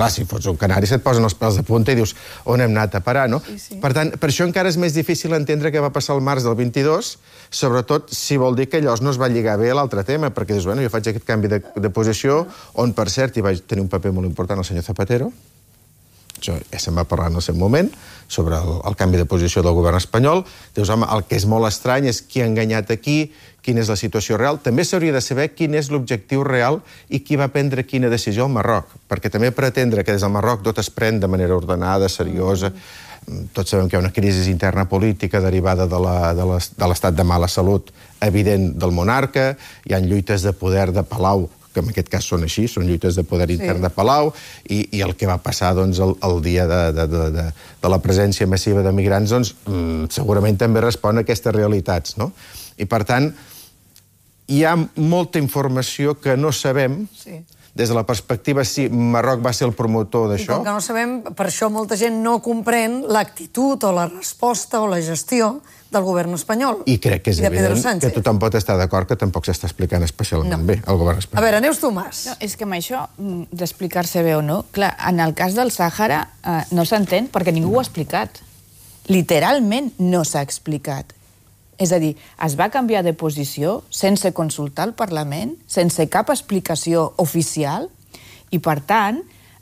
Clar, si fots un canari se't posen els pèls de punta i dius on hem anat a parar, no? Per tant, per això encara és més difícil entendre què va passar al març del 22, sobretot si vol dir que allò no es va lligar bé a l'altre tema, perquè dius, bueno, jo faig aquest canvi de posició, on, per cert, hi va tenir un paper molt important el senyor Zapatero, això ja se'n va parlar en el seu moment, sobre el canvi de posició del govern espanyol. Dius, home, el que és molt estrany és qui ha enganyat a qui, quina és la situació real. També s'hauria de saber quin és l'objectiu real i qui va prendre quina decisió al Marroc, perquè també pretendre que des del Marroc tot es pren de manera ordenada, seriosa. Tots sabem que hi ha una crisi interna política derivada de l'estat de mala salut evident del monarca, hi ha lluites de poder de Palau, que en aquest cas són així, són lluites de poder intern de Palau, i el que va passar el dia de la presència massiva de migrants, segurament també respon a aquestes realitats, no? I, per tant, hi ha molta informació que no sabem, des de la perspectiva si Marroc va ser el promotor d'això. I com que no sabem, per això molta gent no comprèn l'actitud o la resposta o la gestió del govern espanyol. I crec que és evident que tothom pot estar d'acord que tampoc s'està explicant especialment bé el govern espanyol. A veure, Neus Tomàs. És que amb això d'explicar-se bé o no, clar, en el cas del Sàhara no s'entén perquè ningú ho ha explicat. Literalment no s'ha explicat. És a dir, es va canviar de posició sense consultar el Parlament, sense cap explicació oficial, i per tant,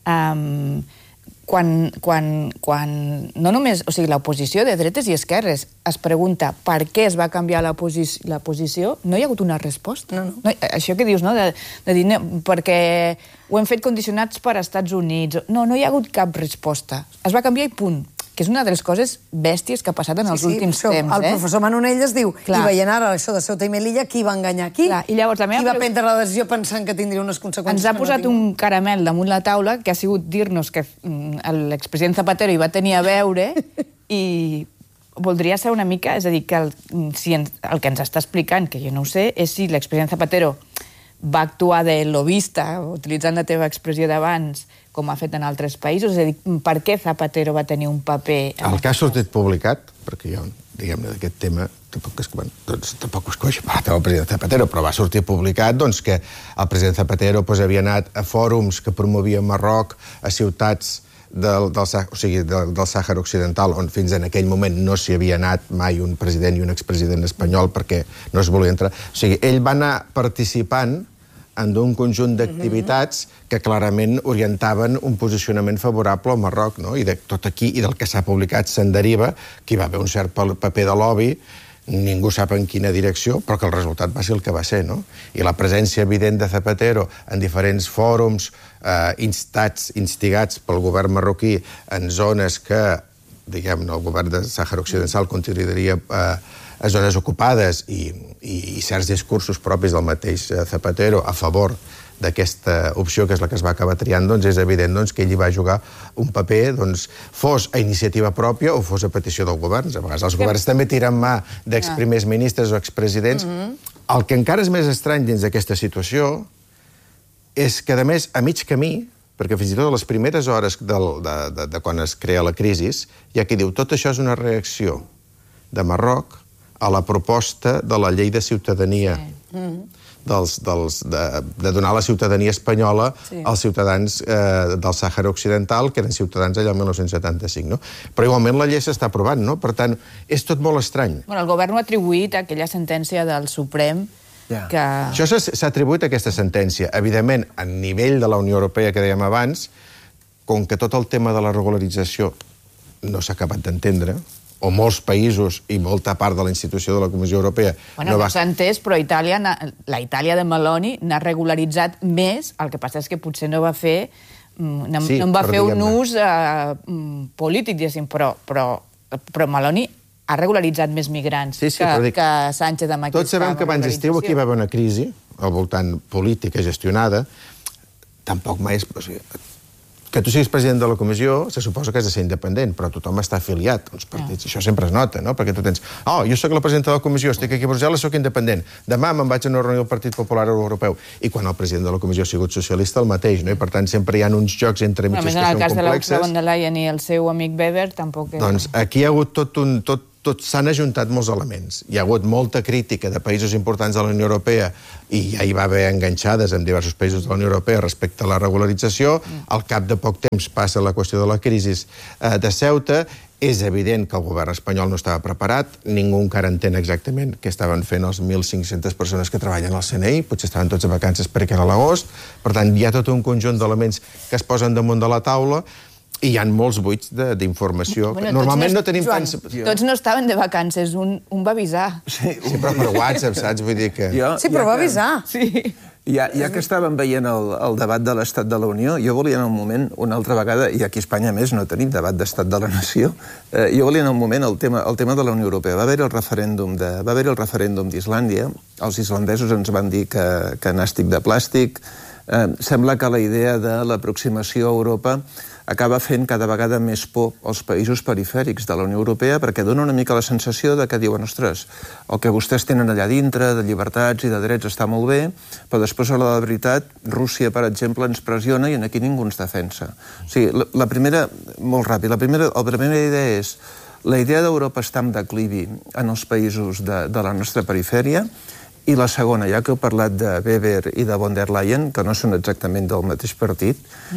quan no només, o sigui, l'oposició de dretes i esquerres es pregunta per què es va canviar la posició, no hi ha hagut una resposta. Això que dius, no?, de dir perquè ho hem fet condicionats per Estats Units. No hi ha hagut cap resposta. Es va canviar i punt. Que és una de les coses bèsties que ha passat en els últims temps. El professor Manonelles diu, i veient ara això de Ceuta i Melilla, qui va enganyar qui? Qui va prendre la decisió pensant que tindria unes conseqüències? Ens ha posat un caramel damunt la taula que ha sigut dir-nos que l'expresident Zapatero hi va tenir a veure i voldria ser una mica, és a dir, que el que ens està explicant, que jo no ho sé, és si l'expresident Zapatero va actuar de lobista, utilitzant la teva expressió d'abans, com ha fet en altres països? És a dir, per què Zapatero va tenir un paper... El que ha sortit publicat, perquè jo, diguem-ne, d'aquest tema, tampoc es coneix part del president Zapatero, però va sortir publicat que el president Zapatero havia anat a fòrums que promovia Marroc, a ciutats del Sàhara Occidental, on fins en aquell moment no s'hi havia anat mai un president i un expresident espanyol perquè no es volia entrar. O sigui, ell va anar participant en un conjunt d'activitats que clarament orientaven un posicionament favorable al Marroc, no? I de tot aquí, i del que s'ha publicat, se'n deriva que hi va haver un cert paper de lobby, ningú sap en quina direcció, però que el resultat va ser el que va ser, no? I la presència evident de Zapatero en diferents fòrums instigats pel govern marroquí en zones que, diguem-ne, el govern de Sàhara Occidental consideraria zones ocupades i certs discursos propis del mateix Zapatero a favor d'aquesta opció, que és la que es va acabar triant, és evident que ell hi va jugar un paper, fos a iniciativa pròpia o fos a petició del govern. A vegades els governs també tiren mà d'exprimers ministres o expresidents. El que encara és més estrany dins d'aquesta situació és que, a més, a mig camí, perquè fins i tot a les primeres hores de quan es crea la crisi, hi ha qui diu tot això és una reacció de Marroc a la proposta de la llei de ciutadania, de donar la ciutadania espanyola als ciutadans del Sàhara Occidental, que eren ciutadans allà el 1975. Però igualment la llei s'està aprovant, no? Per tant, és tot molt estrany. El govern ho ha atribuït a aquella sentència del Suprem que... Això s'ha atribuït a aquesta sentència. Evidentment, a nivell de la Unió Europea, que dèiem abans, com que tot el tema de la regularització no s'ha acabat d'entendre, o molts països i molta part de la institució de la Comissió Europea... Bueno, no s'ha entès, però la Itàlia de Meloni n'ha regularitzat més, el que passa és que potser no va fer un ús polític, diguéssim, però Meloni ha regularitzat més migrants que Sánchez amb aquesta... Tots sabem que abans d'estiu aquí va haver una crisi al voltant política gestionada, tampoc mai... Que tu siguis president de la comissió, se suposa que has de ser independent, però tothom està afiliat a uns partits. Això sempre es nota, no? Perquè tu tens... jo soc la presidenta de la comissió, estic aquí a Brussel·les, soc independent. Demà me'n vaig a una reunió del Partit Popular Europeu. I quan el president de la comissió ha sigut socialista, el mateix, no? I per tant sempre hi ha uns jocs entre mitges que són complexes. En el cas de l'Ursula von der Leyen i el seu amic Weber, tampoc... Doncs aquí hi ha hagut tot s'han ajuntat molts elements. Hi ha hagut molta crítica de països importants de la Unió Europea i ja hi va haver enganxades en diversos països de la Unió Europea respecte a la regularització. Al cap de poc temps passa la qüestió de la crisi de Ceuta. És evident que el govern espanyol no estava preparat. Ningú encara entén exactament què estaven fent els 1.500 persones que treballen al CNI. Potser estaven tots a vacances perquè era l'agost. Per tant, hi ha tot un conjunt d'elements que es posen damunt de la taula i hi ha molts buits d'informació. Normalment no tenim tants... Tots no estaven de vacances, un va avisar. Sí, però per WhatsApp, saps? Vull dir que... Sí, però va avisar. Ja que estàvem veient el debat de l'Estat de la Unió, jo volia en un moment, una altra vegada, i aquí a Espanya més no tenim debat d'Estat de la Nació, jo volia en un moment el tema de la Unió Europea. Va haver-hi el referèndum d'Islàndia, els islandesos ens van dir que nàstic de plàstic, sembla que la idea de l'aproximació a Europa acaba fent cada vegada més por als països perifèrics de la Unió Europea perquè dona una mica la sensació de que diuen ostres, el que vostès tenen allà dintre de llibertats i de drets està molt bé, però després a la veritat Rússia, per exemple, ens pressiona i aquí ningú ens defensa. O sigui, la primera, molt ràpid, la primera idea és la idea d'Europa està en declivi en els països de la nostra perifèria i la segona, ja que heu parlat de Weber i de von der Leyen, que no són exactament del mateix partit,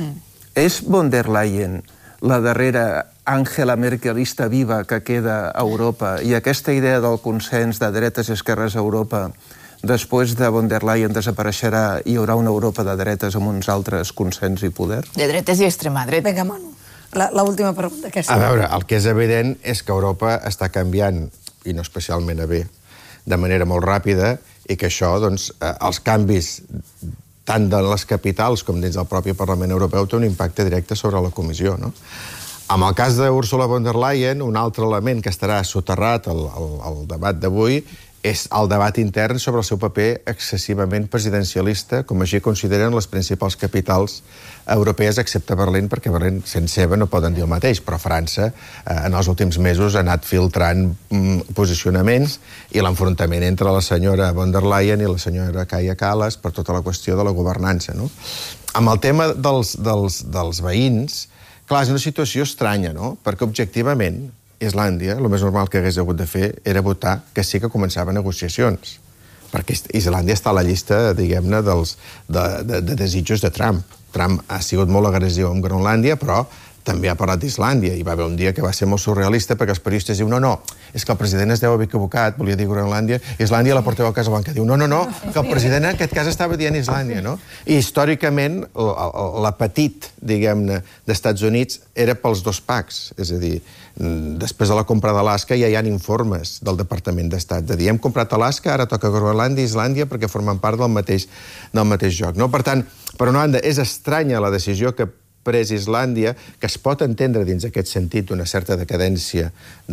és von der Leyen la darrera Angela Merkelista viva que queda a Europa i aquesta idea del consens de dretes i esquerres a Europa després de von der Leyen desapareixerà i hi haurà una Europa de dretes amb uns altres consens i poder? De dretes i extrema dreta. Vinga, Manu, l'última pregunta. A veure, el que és evident és que Europa està canviant, i no especialment a bé, de manera molt ràpida i que això, doncs, els canvis tant de les capitals com dins del propi Parlament Europeu té un impacte directe sobre la Comissió, no? En el cas d'Ursula von der Leyen, un altre element que estarà soterrat al debat d'avui és el debat intern sobre el seu paper excessivament presidencialista, com així consideren les principals capitals europees, excepte Berlín, perquè Berlín, sense seva, no poden dir el mateix, però França, en els últims mesos, ha anat filtrant posicionaments i l'enfrontament entre la senyora von der Leyen i la senyora Kaja Kallas per tota la qüestió de la governança, no? Amb el tema dels veïns, clar, és una situació estranya, no? Perquè, objectivament, Islàndia, el més normal que hagués hagut de fer era votar que sí que començava negociacions, perquè Islàndia està a la llista, diguem-ne, de desitjos de Trump. Trump ha sigut molt agressiu amb Groenlàndia, però també ha parlat d'Islàndia. Hi va haver un dia que va ser molt surrealista perquè els periodistes diuen no, és que el president es deu haver equivocat, volia dir Groenlàndia, Islàndia, la portaveu a Casa Blanca diu no, que el president en aquest cas estava dient Islàndia, no? I històricament l'apetit, diguem-ne, d'Estats Units era pels dos packs, és a dir, després de la compra d'Alaska ja hi ha informes del Departament d'Estat de dir hem comprat Alaska, ara toca Groenlàndia i Islàndia perquè formen part del mateix joc, no? Per tant, per una banda, és estranya la decisió que pres Islàndia, que es pot entendre dins aquest sentit una certa decadència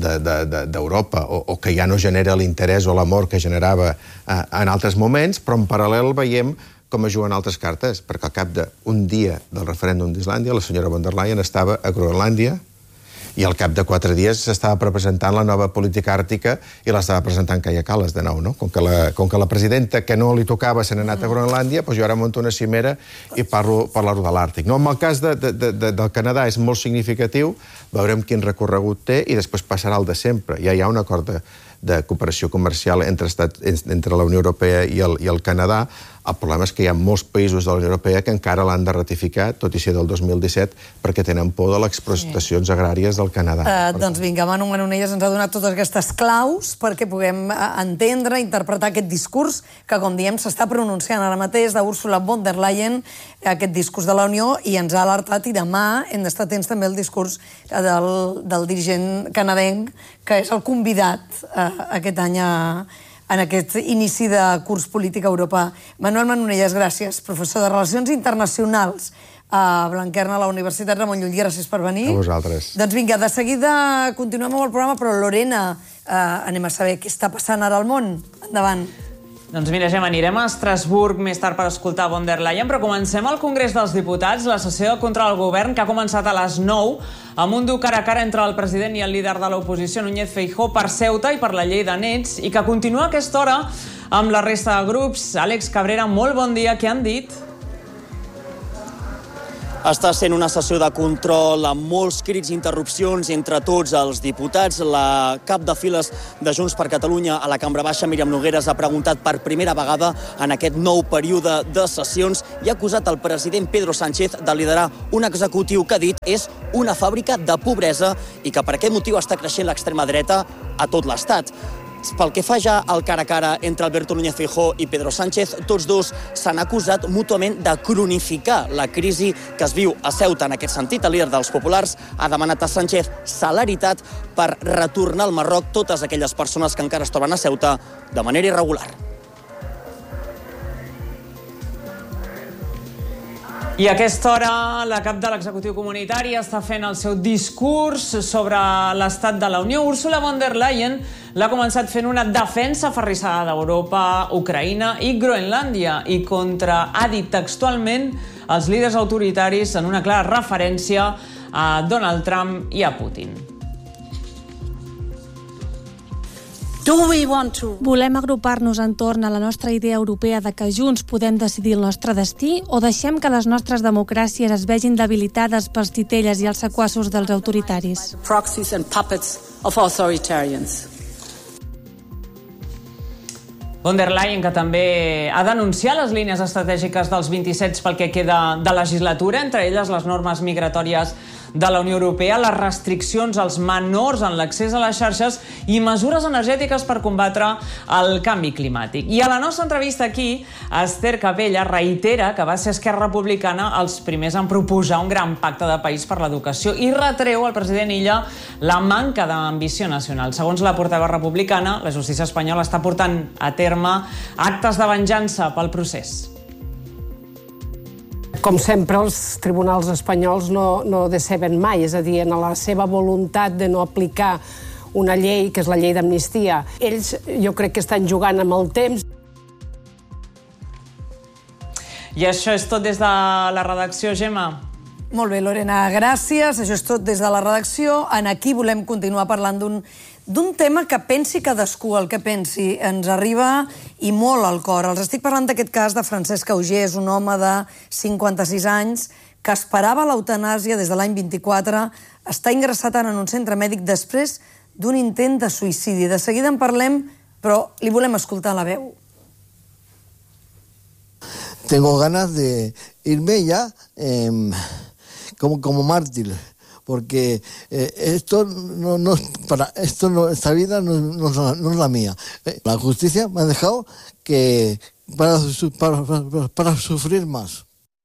d'Europa o que ja no genera l'interès o l'amor que generava en altres moments, però en paral·lel veiem com es juguen altres cartes, perquè al cap d'un dia del referèndum d'Islàndia la senyora von der Leyen estava a Groenlàndia i al cap de 4 dies s'estava presentant la nova política àrtica i l'estava presentant Kaja Kallas de nou, no? Com que la presidenta que no li tocava se n'ha anat a Groenlàndia, doncs jo ara monto una cimera i parlo de l'Àrtic. No, en el cas del Canadà és molt significatiu, veurem quin recorregut té i després passarà el de sempre. Ja hi ha un acord de cooperació comercial entre la Unió Europea i el Canadà. El problema és que hi ha molts països de la Unió Europea que encara l'han de ratificar, tot i ser del 2017, perquè tenen por de les explotacions agràries del Canadà. Doncs vinga, Manu Manonelles ens ha donat totes aquestes claus perquè puguem entendre, interpretar aquest discurs que, com diem, s'està pronunciant ara mateix d'Ursula von der Leyen, aquest discurs de la Unió, i ens ha alertat, i demà hem d'estar atents també al discurs del dirigent canadenc, que és el convidat aquest any en aquest inici de curs polític a Europa. Manuel Manonelles, gràcies. Professor de Relacions Internacionals a Blanquerna, a la Universitat Ramon Llull. Gràcies per venir. A vosaltres. Doncs vinga, de seguida continuem amb el programa, però Lorena, anem a saber què està passant ara al món. Endavant. Doncs mira, Gemma, anirem a Estrasburg més tard per escoltar von der Leyen, però comencem al Congrés dels Diputats, la sessió de control al govern, que ha començat a les 9, amb un dur cara a cara entre el president i el líder de l'oposició, Núñez Feijóo, per Ceuta i per la llei de nets, i que continua a aquesta hora amb la resta de grups. Àlex Cabrera, molt bon dia, què han dit? Està sent una sessió de control amb molts crits i interrupcions entre tots els diputats. La cap de files de Junts per Catalunya a la Cambra Baixa, Míriam Nogueras, ha preguntat per primera vegada en aquest nou període de sessions i ha acusat el president Pedro Sánchez de liderar un executiu que ha dit és una fàbrica de pobresa i que per aquest motiu està creixent l'extrema dreta a tot l'Estat. Pel que fa ja al cara a cara entre Alberto Núñez Feijóo i Pedro Sánchez, tots dos s'han acusat mútuament de cronificar la crisi que es viu a Ceuta. En aquest sentit, el líder dels populars ha demanat a Sánchez celeritat per retornar al Marroc totes aquelles persones que encara es troben a Ceuta de manera irregular. I a aquesta hora, la cap de l'executiu comunitari està fent el seu discurs sobre l'estat de la Unió. Ursula von der Leyen l'ha començat fent una defensa aferrissada d'Europa, Ucraïna i Groenlàndia i contra, ha dit textualment, els líders autoritaris en una clara referència a Donald Trump i a Putin. Volem agrupar-nos entorn a la nostra idea europea de que junts podem decidir el nostre destí o deixem que les nostres democràcies es vegin debilitades pels titelles i els sequassos dels autoritaris? Proxies and puppets of authoritarians. Von der Leyen, que també ha denunciat les línies estratègiques dels 27 pel que queda de legislatura, entre elles les normes migratòries de la Unió Europea, les restriccions als menors en l'accés a les xarxes i mesures energètiques per combatre el canvi climàtic. I a la nostra entrevista aquí, Esther Capella reitera que va ser Esquerra Republicana els primers en proposar un gran pacte de país per l'educació i retreu al president Illa la manca d'ambició nacional. Segons la portaveu republicana, la justícia espanyola està portant a terme actes de venjança pel procés. Com sempre, els tribunals espanyols no deceben mai, és a dir, en la seva voluntat de no aplicar una llei, que és la llei d'amnistia. Ells, jo crec que estan jugant amb el temps. I això és tot des de la redacció, Gemma. Molt bé, Lorena, gràcies. Això és tot des de la redacció. En aquí volem continuar parlant d'un tema que pensi cadascú el que pensi. Ens arriba i molt al cor. Els estic parlant d'aquest cas de Francesc Auger, és un home de 56 anys que esperava l'eutanàsia des de l'any 24, està ingressat en un centre mèdic després d'un intent de suïcidi. De seguida en parlem, però li volem escoltar la veu. Tengo ganas de irme ya como mártir. Porque esta vida no es la mía. La justicia me ha dejado que para sufrir más.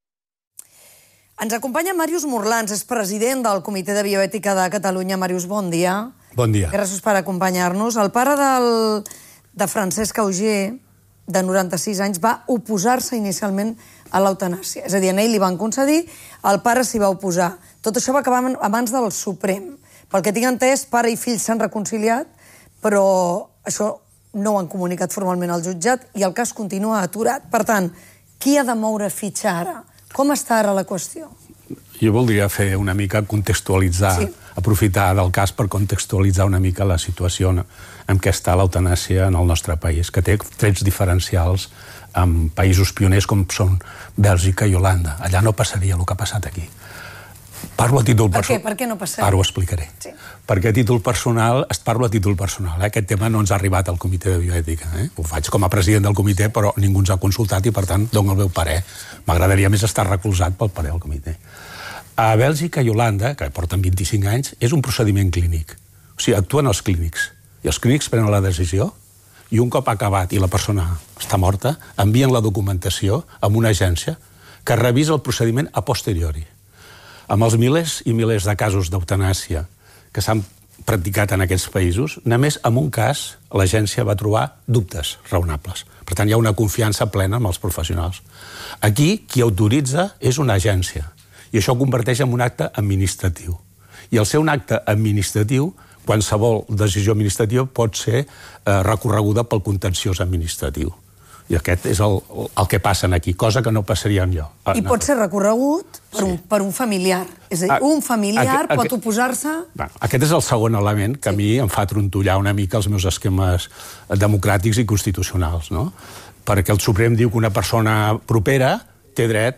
Ens acompanya Màrius Morlans, és president del Comitè de Bioètica de Catalunya. Màrius, bon dia. Bon dia. Gràcies per acompanyar-nos. El pare de Francesc Auger, de 96 anys, va oposar-se inicialment a l'eutanàsia. És a dir, a ell li van concedir, el pare s'hi va oposar. Tot això va acabar a mans del Suprem. Pel que tinc entès, pare i fill s'han reconciliat, però això no ho han comunicat formalment al jutjat i el cas continua aturat. Per tant, qui ha de moure fitxa ara? Com està ara la qüestió? Jo voldria fer una mica contextualitzar, aprofitar del cas per contextualitzar una mica la situació en què està l'eutanàsia en el nostre país, que té trets diferencials amb països pioners com són Bèlgica i Holanda. Allà no passaria el que ha passat aquí. Parlo a títol personal. Per què no passaria? Ara ho explicaré. Sí. Perquè a títol personal, parlo a títol personal. Aquest tema no ens ha arribat al Comitè de Bioètica. Ho faig com a president del comitè, però ningú ens ha consultat i, per tant, dono el meu parer. M'agradaria més estar recolzat pel parer del comitè. A Bèlgica i Holanda, que porten 25 anys, és un procediment clínic. O sigui, actuen els clínics. I els clínics prenen la decisió i un cop acabat i la persona està morta, envien la documentació a una agència que revisa el procediment a posteriori. Amb els milers i milers de casos d'eutanàsia que s'han practicat en aquests països, només en un cas l'agència va trobar dubtes raonables. Per tant, hi ha una confiança plena amb els professionals. Aquí, qui autoritza és una agència, i això ho converteix en un acte administratiu. I al ser un acte administratiu, qualsevol decisió administrativa pot ser recorreguda pel contenciós administratiu. I aquest és el que passa aquí, cosa que no passaria enlloc. I pot ser recorregut per un familiar. És a dir, un familiar pot oposar-se... Aquest és el segon element que a mi em fa trontollar una mica els meus esquemes democràtics i constitucionals, no? Perquè el Suprem diu que una persona propera té dret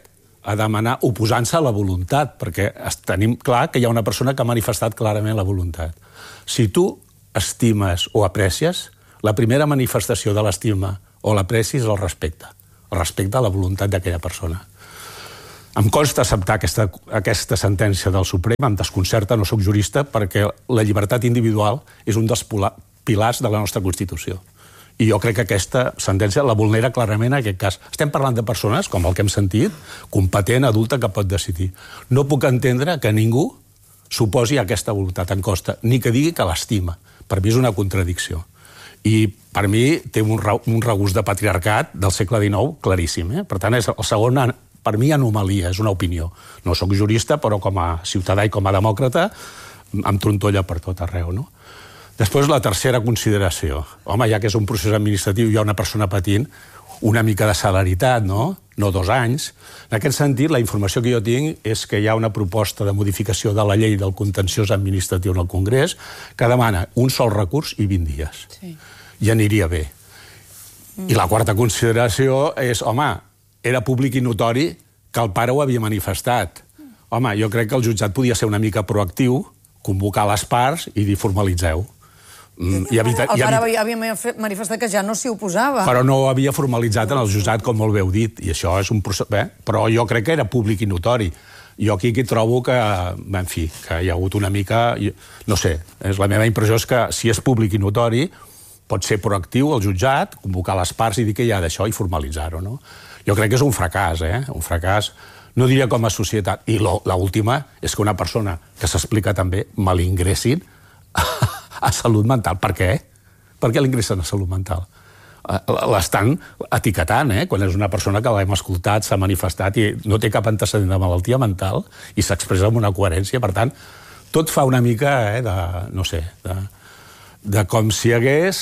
a demanar, oposant-se a la voluntat, perquè tenim clar que hi ha una persona que ha manifestat clarament la voluntat. Si tu estimes o aprecies, la primera manifestació de l'estima o l'apreci és el respecte a la voluntat d'aquella persona. Em costa acceptar aquesta sentència del Suprem, em desconcerta, no sóc jurista, perquè la llibertat individual és un dels pilars de la nostra Constitució. I jo crec que aquesta sentència la vulnera clarament en aquest cas. Estem parlant de persones, com el que hem sentit, competent, adulta, que pot decidir. No puc entendre que ningú s'oposi a aquesta voluntat, em costa, ni que digui que l'estima. Per mi és una contradicció. I per mi té un regust de patriarcat del segle XIX claríssim. Per tant, és el segon, per mi, anomalia, és una opinió. No sóc jurista, però com a ciutadà i com a demòcrata em trontolla per tot arreu, no? Després, la tercera consideració. Home, ja que és un procés administratiu, hi ha una persona patint una mica de celeritat, no? No 2 anys. En aquest sentit, la informació que jo tinc és que hi ha una proposta de modificació de la llei del contenciós administratiu en el Congrés que demana un sol recurs i 20 dies. Sí. I aniria bé. I la quarta consideració és, home, era públic i notori que el pare ho havia manifestat. Home, jo crec que el jutjat podia ser una mica proactiu, convocar les parts i dir formalitzeu. El pare havia manifestat que ja no s'hi oposava. Però no ho havia formalitzat en el jutjat, com molt bé heu dit, i això és un procés... Però jo crec que era públic i notori. Jo aquí trobo que, en fi, que hi ha hagut una mica... No sé, la meva impressió és que si és públic i notori, pot ser proactiu el jutjat, convocar les parts i dir que hi ha d'això i formalitzar-ho, no? Jo crec que és un fracàs, un fracàs, no diria com a societat. I l'última és que una persona que s'explica també me l'ingressin a salut mental. Per què? Per què l'ingressen a salut mental? L'estan etiquetant, quan és una persona que l'hem escoltat, s'ha manifestat i no té cap antecedent de malaltia mental i s'expressa amb una coherència. Per tant, tot fa una mica no sé, de com si hi hagués...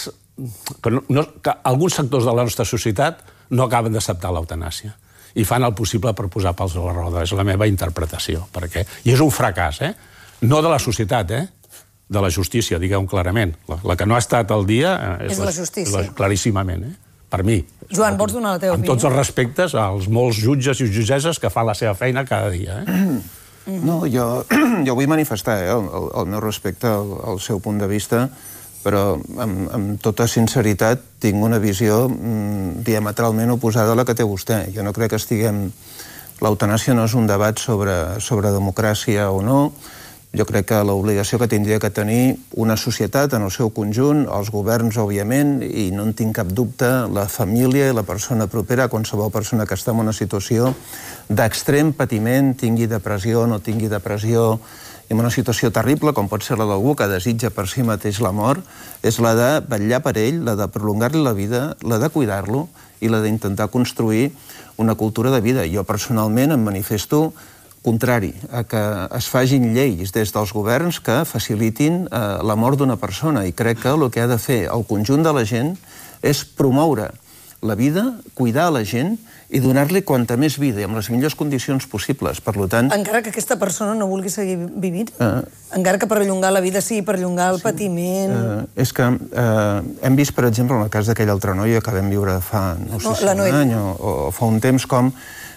que alguns sectors de la nostra societat no acaben d'acceptar l'eutanàsia i fan el possible per posar pals a la roda. És la meva interpretació. I és un fracàs, no de la societat, de la justícia, digueu clarament. La que no ha estat al dia és la justícia. Claríssimament, per mi. Joan, vols donar la teva opinió? Amb tots els respectes als molts jutges i jutgesses que fan la seva feina cada dia. No, jo vull manifestar el meu respecte al seu punt de vista, però amb tota sinceritat tinc una visió diametralment oposada a la que té vostè. Jo no crec que estiguem... L'eutanàsia no és un debat sobre democràcia o no. Jo crec que l'obligació que tindria que tenir una societat en el seu conjunt, els governs, òbviament, i no en tinc cap dubte, la família i la persona propera, qualsevol persona que està en una situació d'extrem patiment, tingui depressió, no tingui depressió, i en una situació terrible, com pot ser la d'algú que desitja per si mateix la mort, és la de vetllar per ell, la de prolongar-li la vida, la de cuidar-lo i la d'intentar construir una cultura de vida. Jo personalment em manifesto contrari a que es facin lleis des dels governs que facilitin la mort d'una persona, i crec que el que ha de fer el conjunt de la gent és promoure la vida, cuidar la gent i donar-li quanta més vida i amb les millors condicions possibles. Per tant... Encara que aquesta persona no vulgui seguir vivint? Encara que perllongar la vida sigui perllongar el patiment... És que hem vist, per exemple, en el cas d'aquell altre noi que vam viure fa, no sé si un any o fa un temps, com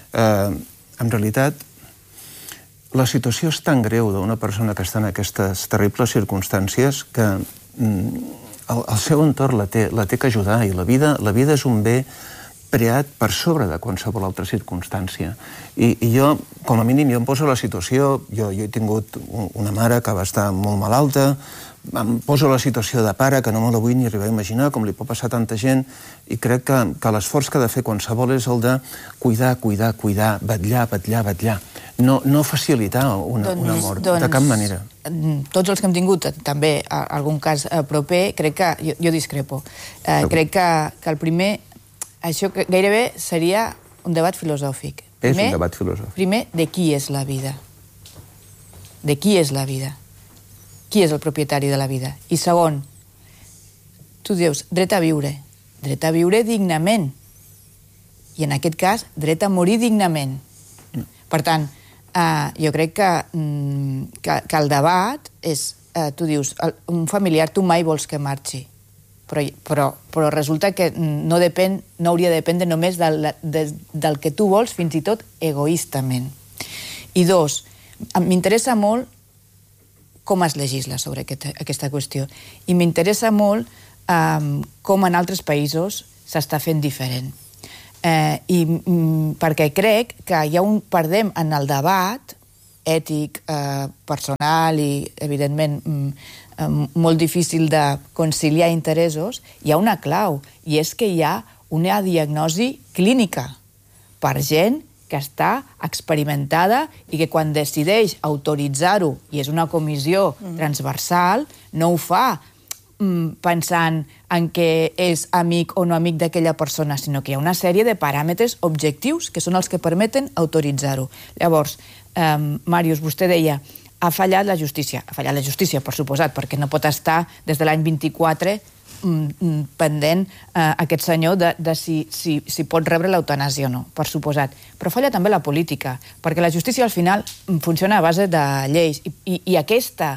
en realitat la situació és tan greu d'una persona que està en aquestes terribles circumstàncies que el seu entorn la té que ajudar, i la vida és un bé preat per sobre de qualsevol altra circumstància. I jo, com a mínim, jo em poso la situació, jo he tingut una mare que va estar molt malalta, em poso la situació de pare, que no me la vull ni arribar a imaginar, com li pot passar a tanta gent, i crec que l'esforç que ha de fer qualsevol és el de cuidar, vetllar. No facilitar una mort, de cap manera. Tots els que hem tingut també algun cas proper, crec que... Jo discrepo. Crec que el primer... Això gairebé seria un debat filosòfic. És un debat filosòfic. Primer, de qui és la vida? De qui és la vida? Qui és el propietari de la vida? I segon, tu dius, dret a viure dignament. I en aquest cas, dret a morir dignament. Per tant, jo crec que el debat és, tu dius, un familiar tu mai vols que marxi. però resulta que no hauria de dependre només del que tu vols, fins i tot egoistament. I dos, m'interessa molt com es legisla sobre aquesta qüestió. I m'interessa molt com en altres països s'està fent diferent. Perquè crec que perdem en el debat ètic, personal i, evidentment, molt difícil de conciliar interessos, hi ha una clau, i és que hi ha una diagnosi clínica per gent que està experimentada i que quan decideix autoritzar-ho, i és una comissió transversal, no ho fa pensant en què és amic o no amic d'aquella persona, sinó que hi ha una sèrie de paràmetres objectius que són els que permeten autoritzar-ho. Llavors, Màrius, vostè deia, ha fallat la justícia. Ha fallat la justícia, per suposat, perquè no pot estar des de l'any 24 pendent aquest senyor de si pot rebre l'eutanàsia o no, per suposat. Però falla també la política, perquè la justícia al final funciona a base de lleis. I aquesta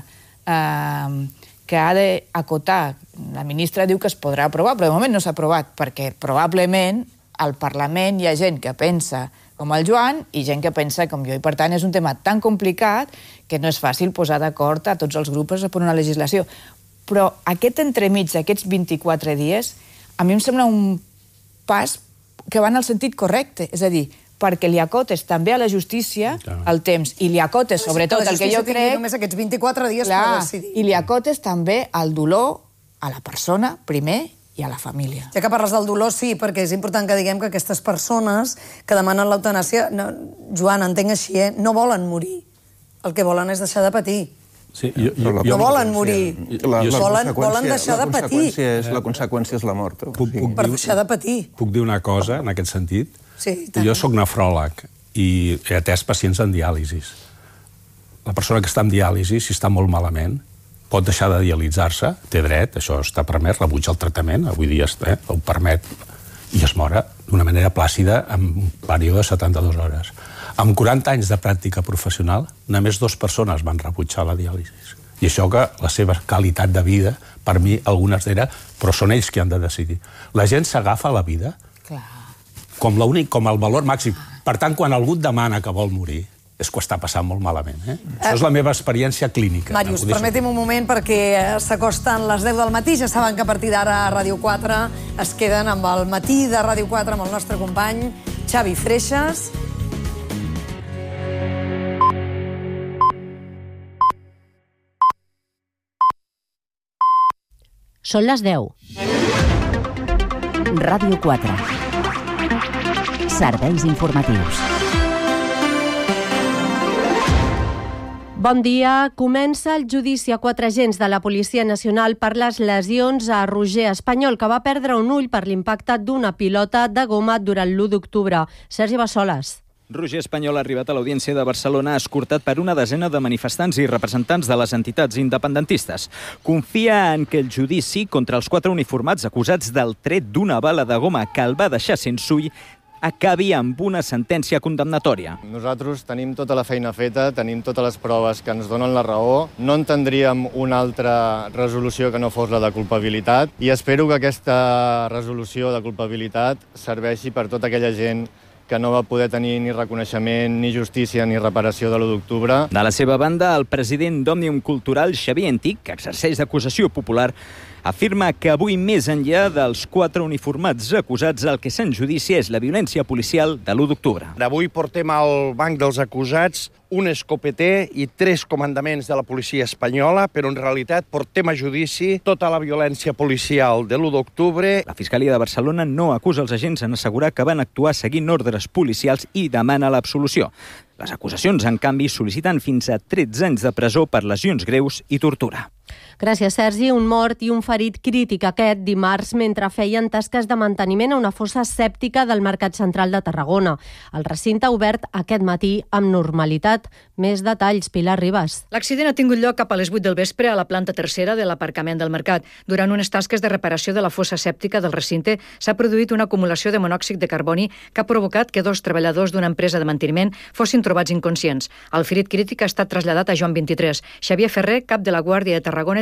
que ha d'acotar, la ministra diu que es podrà aprovar, però de moment no s'ha aprovat, perquè probablement al Parlament hi ha gent que pensa com el Joan i gent que pensa com jo. I per tant és un tema tan complicat que no és fàcil posar d'acord a tots els grups per una legislació. Però aquest entremig d'aquests 24 dies a mi em sembla un pas que va en el sentit correcte. És a dir, perquè li acotes també a la justícia el temps i li acotes sobretot el que jo crec... Només aquests 24 dies per decidir. I li acotes també el dolor a la persona, primer, i a la família. Ja que parles del dolor, sí, perquè és important que diguem que aquestes persones que demanen l'eutanàsia, Joan, entenc així, no volen morir. El que volen és deixar de patir. Sí, no volen morir. Volen deixar de patir. La conseqüència és la mort. Per deixar de patir. Puc dir una cosa, en aquest sentit? Sí, jo soc nefròleg i he atès pacients en diàlisis. La persona que està en diàlisi, si està molt malament, pot deixar de dialitzar-se, té dret, això està permès, rebutja el tractament, avui dia ho permet, i es mora d'una manera plàcida en un període de 72 hores. Amb 40 anys de pràctica professional, només 2 persones van rebutjar la diàlisi. I això que la seva qualitat de vida, per mi, algunes d'era, però són ells que han de decidir. La gent s'agafa a la vida com l'únic, com el valor màxim. Per tant, quan algú et demana que vol morir, és que ho està passant molt malament. Això és la meva experiència clínica. Màrius, permeti'm un moment perquè s'acosten les 10 del matí. Ja saben que a partir d'ara a Ràdio 4 es queden amb el matí de Ràdio 4 amb el nostre company Xavi Freixas. Són les 10. Ràdio 4. Serveis informatius. Bon dia. Comença el judici a 4 agents de la Policia Nacional per les lesions a Roger Espanyol, que va perdre un ull per l'impacte d'una pilota de goma durant l'1 d'octubre. Sergi Bassoles. Roger Espanyol ha arribat a l'Audiència de Barcelona escortat per una desena de manifestants i representants de les entitats independentistes. Confia en que el judici contra els 4 uniformats acusats del tret d'una bala de goma que el va deixar sense ull acabi amb una sentència condemnatòria. Nosaltres tenim tota la feina feta, tenim totes les proves que ens donen la raó, no entendríem una altra resolució que no fos la de culpabilitat i espero que aquesta resolució de culpabilitat serveixi per tota aquella gent que no va poder tenir ni reconeixement, ni justícia, ni reparació de l'1 d'octubre. De la seva banda, el president d'Òmnium Cultural, Xavier Antic, que exerceix d'acusació popular, afirma que avui, més enllà dels 4 uniformats acusats, el que s'enjudicia és la violència policial de l'1 d'octubre. Avui portem al banc dels acusats un escopeter i 3 comandaments de la policia espanyola, però en realitat portem a judici tota la violència policial de l'1 d'octubre. La Fiscalia de Barcelona no acusa els agents en assegurar que van actuar seguint ordres policials i demana l'absolució. Les acusacions, en canvi, sol·liciten fins a 13 anys de presó per lesions greus i tortura. Gràcies, Sergi. Un mort i un ferit crític aquest dimarts mentre feien tasques de manteniment a una fossa sèptica del Mercat Central de Tarragona. El recinte ha obert aquest matí amb normalitat. Més detalls, Pilar Ribas. L'accident ha tingut lloc cap a les 8 del vespre a la planta tercera de l'aparcament del Mercat. Durant unes tasques de reparació de la fossa sèptica del recinte s'ha produït una acumulació de monòxid de carboni que ha provocat que 2 treballadors d'una empresa de manteniment fossin trobats inconscients. El ferit crític ha estat traslladat a Joan 23. Xavier Ferrer, cap de la Guàrdia de Tarragona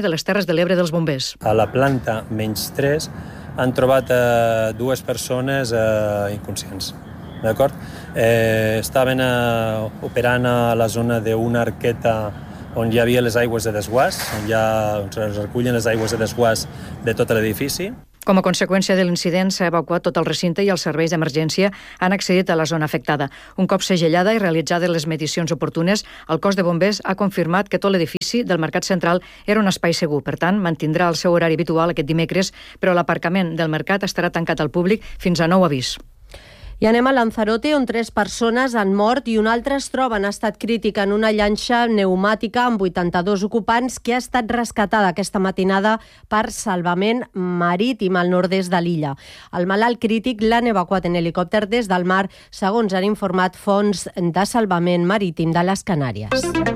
de les Terres de l'Ebre dels bombers. A la planta -3 han trobat 2 persones inconscients. D'acord? Estaven operant a la zona d'una arqueta on hi havia les aigües de desguàs, on es recullen les aigües de desguàs de tot l'edifici. Com a conseqüència de l'incident, s'ha evacuat tot el recinte i els serveis d'emergència han accedit a la zona afectada. Un cop segellada i realitzades les medicions oportunes, el cos de bombers ha confirmat que tot l'edifici del Mercat Central era un espai segur. Per tant, mantindrà el seu horari habitual aquest dimecres, però l'aparcament del mercat estarà tancat al públic fins a nou avís. I anem a Lanzarote, on 3 persones han mort i una altra es troba en estat crític en una llanxa pneumàtica amb 82 ocupants que ha estat rescatada aquesta matinada per Salvament Marítim al nord-est de l'illa. El malalt crític l'han evacuat en helicòpter des del mar, segons han informat fonts de Salvament Marítim de les Canàries.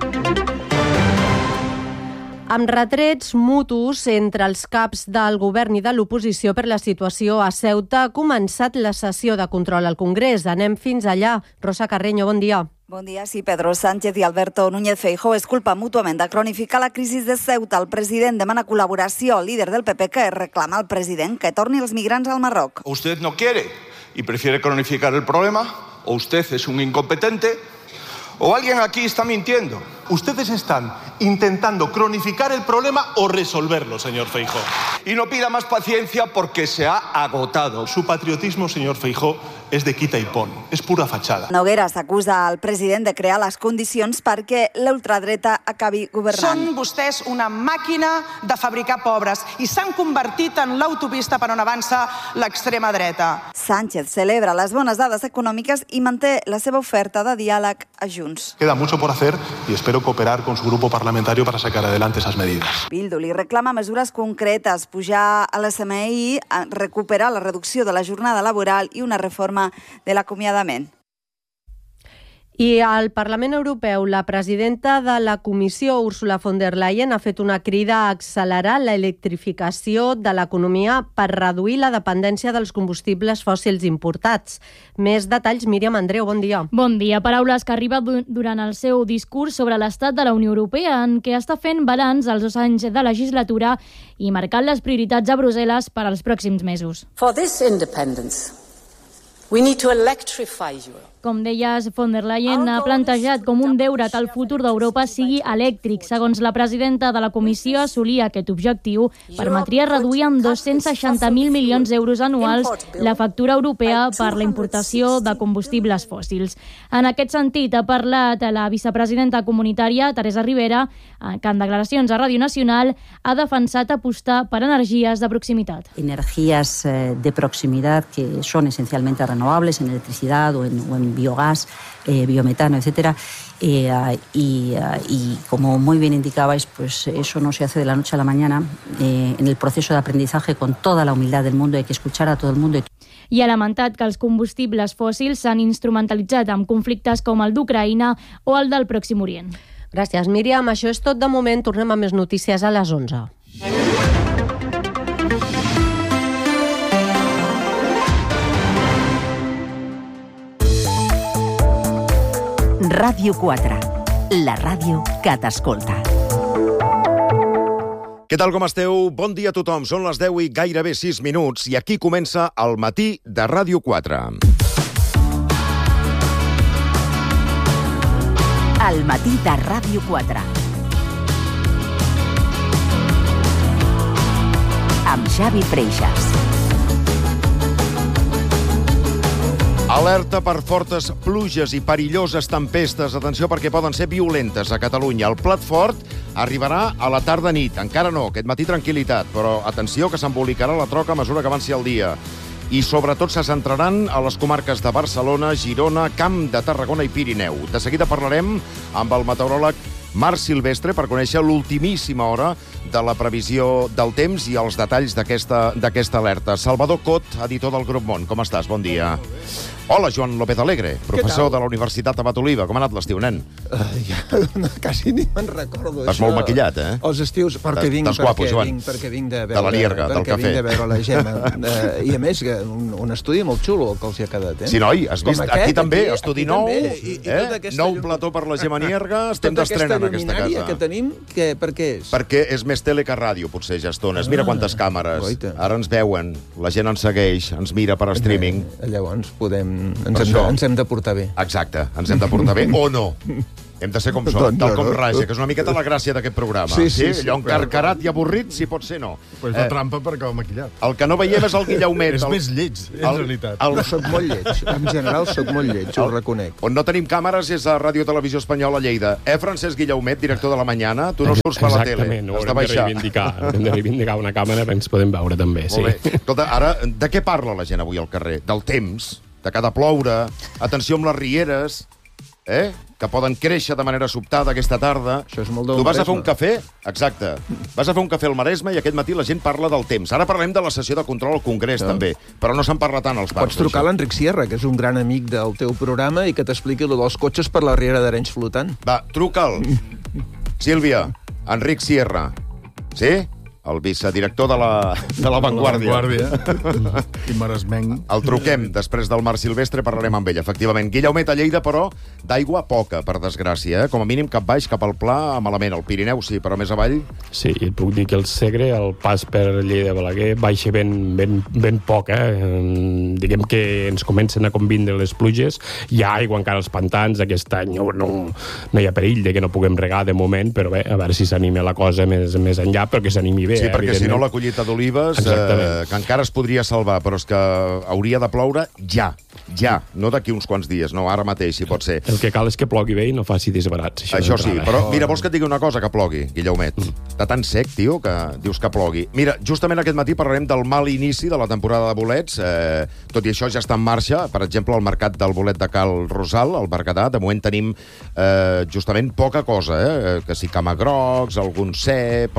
Amb retrets mutus entre els caps del govern i de l'oposició per la situació a Ceuta, ha començat la sessió de control al Congrés. Anem fins allà. Rosa Carreño, bon dia. Bon dia. Sí, Pedro Sánchez i Alberto Núñez Feijóo es culpen mútuament de cronificar la crisi de Ceuta. El president demana col·laboració al líder del PP, que reclama al president que torni els migrants al Marroc. O usted no quiere y prefiere cronificar el problema, o usted es un incompetente, o alguien aquí está mintiendo. Ustedes están intentando cronificar el problema o resolverlo, señor Feijóo. Y no pida más paciencia porque se ha agotado. Su patriotismo, señor Feijóo, és de quita i pon. És pura fatxada. Nogueras acusa al president de crear les condicions perquè l'ultradreta acabi governant. Són vostès una màquina de fabricar pobres i s'han convertit en l'autopista per on avança l'extrema dreta. Sánchez celebra les bones dades econòmiques i manté la seva oferta de diàleg a Junts. Queda mucho por hacer y espero cooperar con su grupo parlamentario para sacar adelante esas medidas. Bildu li reclama mesures concretes, pujar a l'SMI, recuperar la reducció de la jornada laboral i una reforma de l'acomiadament. I al Parlament Europeu, la presidenta de la Comissió, Ursula von der Leyen, ha fet una crida a accelerar l'electrificació de l'economia per reduir la dependència dels combustibles fòssils importats. Més detalls, Míriam Andreu, bon dia. Bon dia. Paraules que arriba durant el seu discurs sobre l'estat de la Unió Europea, en què està fent balanç als 2 anys de legislatura i marcant les prioritats a Brussel·les per als pròxims mesos. For this independence, we need to electrify Europe. Com deies, von der Leyen ha plantejat com un deure que el futur d'Europa sigui elèctric. Segons la presidenta de la Comissió, assolir aquest objectiu permetria reduir en 260.000 milions d'euros anuals la factura europea per la importació de combustibles fòssils. En aquest sentit, ha parlat la vicepresidenta comunitària, Teresa Ribera, que en declaracions a Ràdio Nacional ha defensat apostar per energies de proximitat. Energías de proximidad que son esencialmente renovables en electricidad o en biogás, biometano, etcétera. Y como muy bien indicabais, pues eso no se hace de la noche a la mañana. En el proceso de aprendizaje, con toda la humildad del mundo, hay que escuchar a todo el mundo. I ha lamentat que els combustibles fòssils s'han instrumentalitzat amb conflictes com el d'Ucraïna o el del Pròxim Orient. Gràcies, Míriam. Això és tot de moment. Tornem a més notícies a les 11. Ràdio 4, la ràdio que t'escolta. Què tal, com esteu? Bon dia a tothom. Són les 10 i gairebé 6 minuts i aquí comença el matí de Ràdio 4. El matí de Ràdio 4. Amb Xavi Freixas. Alerta per fortes pluges i perilloses tempestes. Atenció, perquè poden ser violentes a Catalunya. El plat fort arribarà a la tarda-nit. Encara no, aquest matí tranquil·litat, però atenció que s'embolicarà la troca a mesura que avanci el dia. I sobretot se centraran a les comarques de Barcelona, Girona, Camp de Tarragona i Pirineu. De seguida parlarem amb el meteoròleg Marc Silvestre per conèixer l'ultimíssima hora de la previsió del temps i els detalls d'aquesta alerta. Salvador Cot, editor del Grup Món. Com estàs? Bon dia. Hola, Joan López Alegre, professor de la Universitat Abat Oliva. Com ha anat l'estiu, nen? Quasi ni me'n recordo. Vas molt maquillat, eh? Els estius, perquè vinc de la Nierga, del cafè. Vinc de veure la Gemma. I a més, un estudi molt xulo que els hi ha quedat, eh? Sí, noi, has vist? Aquí també, estudi nou, nou plató per la Gemma Nierga, estem d'estrena en aquesta casa. Tota aquesta lluminària que tenim, per què és? Perquè és més tele que ràdio, potser, ja estones. Mira quantes càmeres. Ara ens veuen, la gent ens segueix, ens mira per streaming. Llavors ens hem de portar bé. Exacte, ens hem de portar bé o no. Hem de ser com som, tal com raja, que és una miqueta la gràcia d'aquest programa. Sí, allò encarcarat i avorrit, si pot ser, no. Però és la trampa perquè va maquillat. El que no veiem és el Guillaumet. És més lleig, en realitat. Però soc molt lleig, en general soc molt lleig, ho reconec. On no tenim càmeres és a Ràdio Televisió Espanyola a Lleida. Francesc Guillaumet, director de La Mañana, tu no surts per la tele. Exactament, ho haurem de reivindicar una càmera perquè ens podem veure també, sí. Molt bé. Escolta, ara, de què parla la gent avui al carrer? Del temps, de que ha de ploure, atenció amb les rieres, que poden créixer de manera sobtada aquesta tarda. Això és molt Tu vas a fer un cafè? Exacte. Vas a fer un cafè al Maresme i aquest matí la gent parla del temps. Ara parlem de la sessió de control al Congrés, també, però no se'n parla tant als parcs. Pots trucar a l'Enric Sierra, que és un gran amic del teu programa i que t'expliqui allò dels cotxes per la riera d'Arenys flotant. Va, truca'l. Sílvia, Enric Sierra. Sí? El vicedirector de la Vanguardia. I maresmenc. El truquem després del Marc Silvestre, parlarem amb ell, efectivament. Guillaumet, a Lleida, però, d'aigua poca, per desgràcia. Com a mínim cap baix, cap al Pla, malament. El Pirineu sí, però més avall... Sí, et puc dir que el Segre, el pas per Lleida-Balaguer, baixa ben poc. Diguem que ens comencen a convindre les pluges. Hi ha aigua encara als pantans. Aquest any no hi ha perill de que no puguem regar de moment, però bé, a veure si s'anima la cosa més enllà, però que s'animi bé. Sí, perquè si no la collita d'olives, que encara es podria salvar, però és que hauria de ploure ja, no d'aquí uns quants dies, no, ara mateix, si pot ser. El que cal és que plogui bé i no faci disbarats. Això sí, però mira, vols que et digui una cosa, que plogui, Guillaumet? Està tan sec, tio, que dius que plogui. Mira, justament aquest matí parlarem del mal inici de la temporada de bolets, tot i això ja està en marxa, per exemple, el mercat del bolet de Cal Rosal, al Berguedà, de moment tenim justament poca cosa, que si camagrocs, algun cep,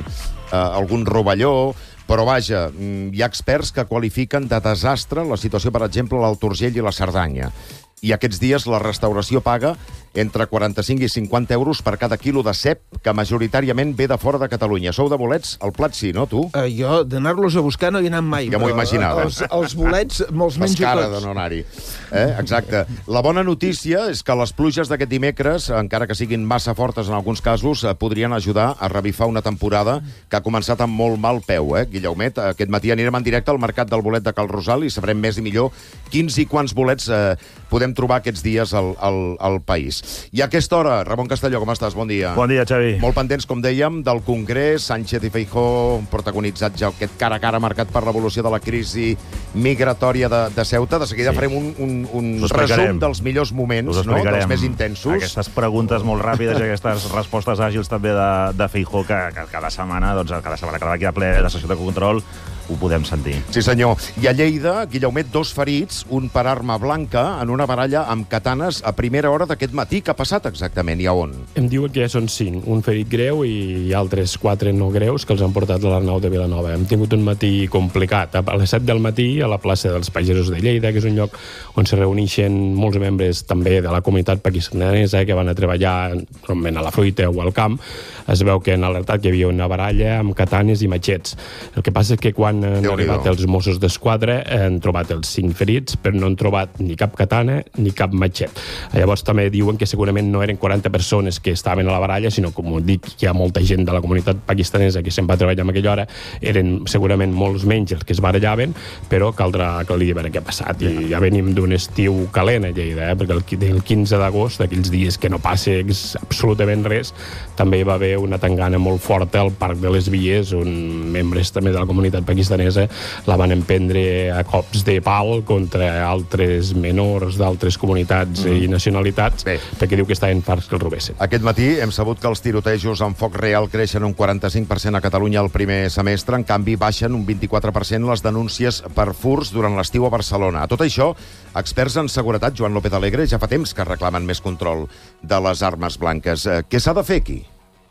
algun rovelló, però vaja, hi ha experts que qualifiquen de desastre la situació, per exemple, a l'Alt Urgell i la Cerdanya. I aquests dies la restauració paga entre 45 i 50 euros per cada quilo de cep, que majoritàriament ve de fora de Catalunya. Sou de bolets? El plat sí, no, tu? Jo, d'anar-los a buscar no hi he anat mai. Ja m'ho imaginava. Els bolets me'ls menjo tots. Fas cara de no anar-hi. Exacte. La bona notícia és que les pluges d'aquest dimecres, encara que siguin massa fortes en alguns casos, podrien ajudar a revifar una temporada que ha començat amb molt mal peu, Guillaumet. Aquest matí anirem en directe al mercat del bolet de Cal Rosal i sabrem més i millor quins i quants bolets podem trobar aquests dies al país. I a aquesta hora, Ramon Castelló, com estàs? Bon dia. Bon dia, Xavi. Molt pendents, com dèiem, del Congrés. Sánchez i Feijóo protagonitzat ja aquest cara a cara marcat per l'evolució de la crisi migratòria de Ceuta. De seguida farem un resum dels millors moments, no? Dels més intensos. Aquestes preguntes molt ràpides i aquestes respostes àgils també de Feijóo, que cada setmana que va aquí a ple de sessió de control, ho podem sentir. Sí, senyor. I a Lleida, Guillaumet, 2 ferits, un per arma blanca, en una baralla amb katanes a primera hora d'aquest matí. Què ha passat exactament i a on? Em diuen que ja són 5, un ferit greu i altres 4 no greus que els han portat a l'Arnau de Vilanova. Hem tingut un matí complicat. A les 7 del matí, a la plaça dels Pagesos de Lleida, que és un lloc on se reuneixen molts membres també de la comunitat pakistanesa que van a treballar normalment a la fruita o al camp, es veu que han alertat que hi havia una baralla amb katanes i matxets. El que passa és que quan han arribat els Mossos d'Esquadra han trobat els 5 ferits, però no han trobat ni cap katana ni cap matxet. Llavors també diuen que segurament no eren 40 persones que estaven a la baralla, sinó, com dic, hi ha molta gent de la comunitat pakistanesa que se'n va treballar en aquella hora, eren segurament molts menys els que es barallaven, però caldrà que li veure què ha passat. I ja venim d'un estiu calent a Lleida, perquè el 15 d'agost, d'aquells dies que no passa absolutament res, també hi va haver una tangana molt forta al Parc de les Vies, on membres també de la comunitat pakistanesa la van emprendre a cops de pal contra altres menors d'altres comunitats i nacionalitats, perquè diu que estaven farts que el robessin. Aquest matí hem sabut que els tirotejos amb foc real creixen un 45% a Catalunya el primer semestre, en canvi baixen un 24% les denúncies per furts durant l'estiu a Barcelona. A tot això, experts en seguretat, Joan López Alegre, ja fa temps que reclamen més control de les armes blanques. Què s'ha de fer aquí?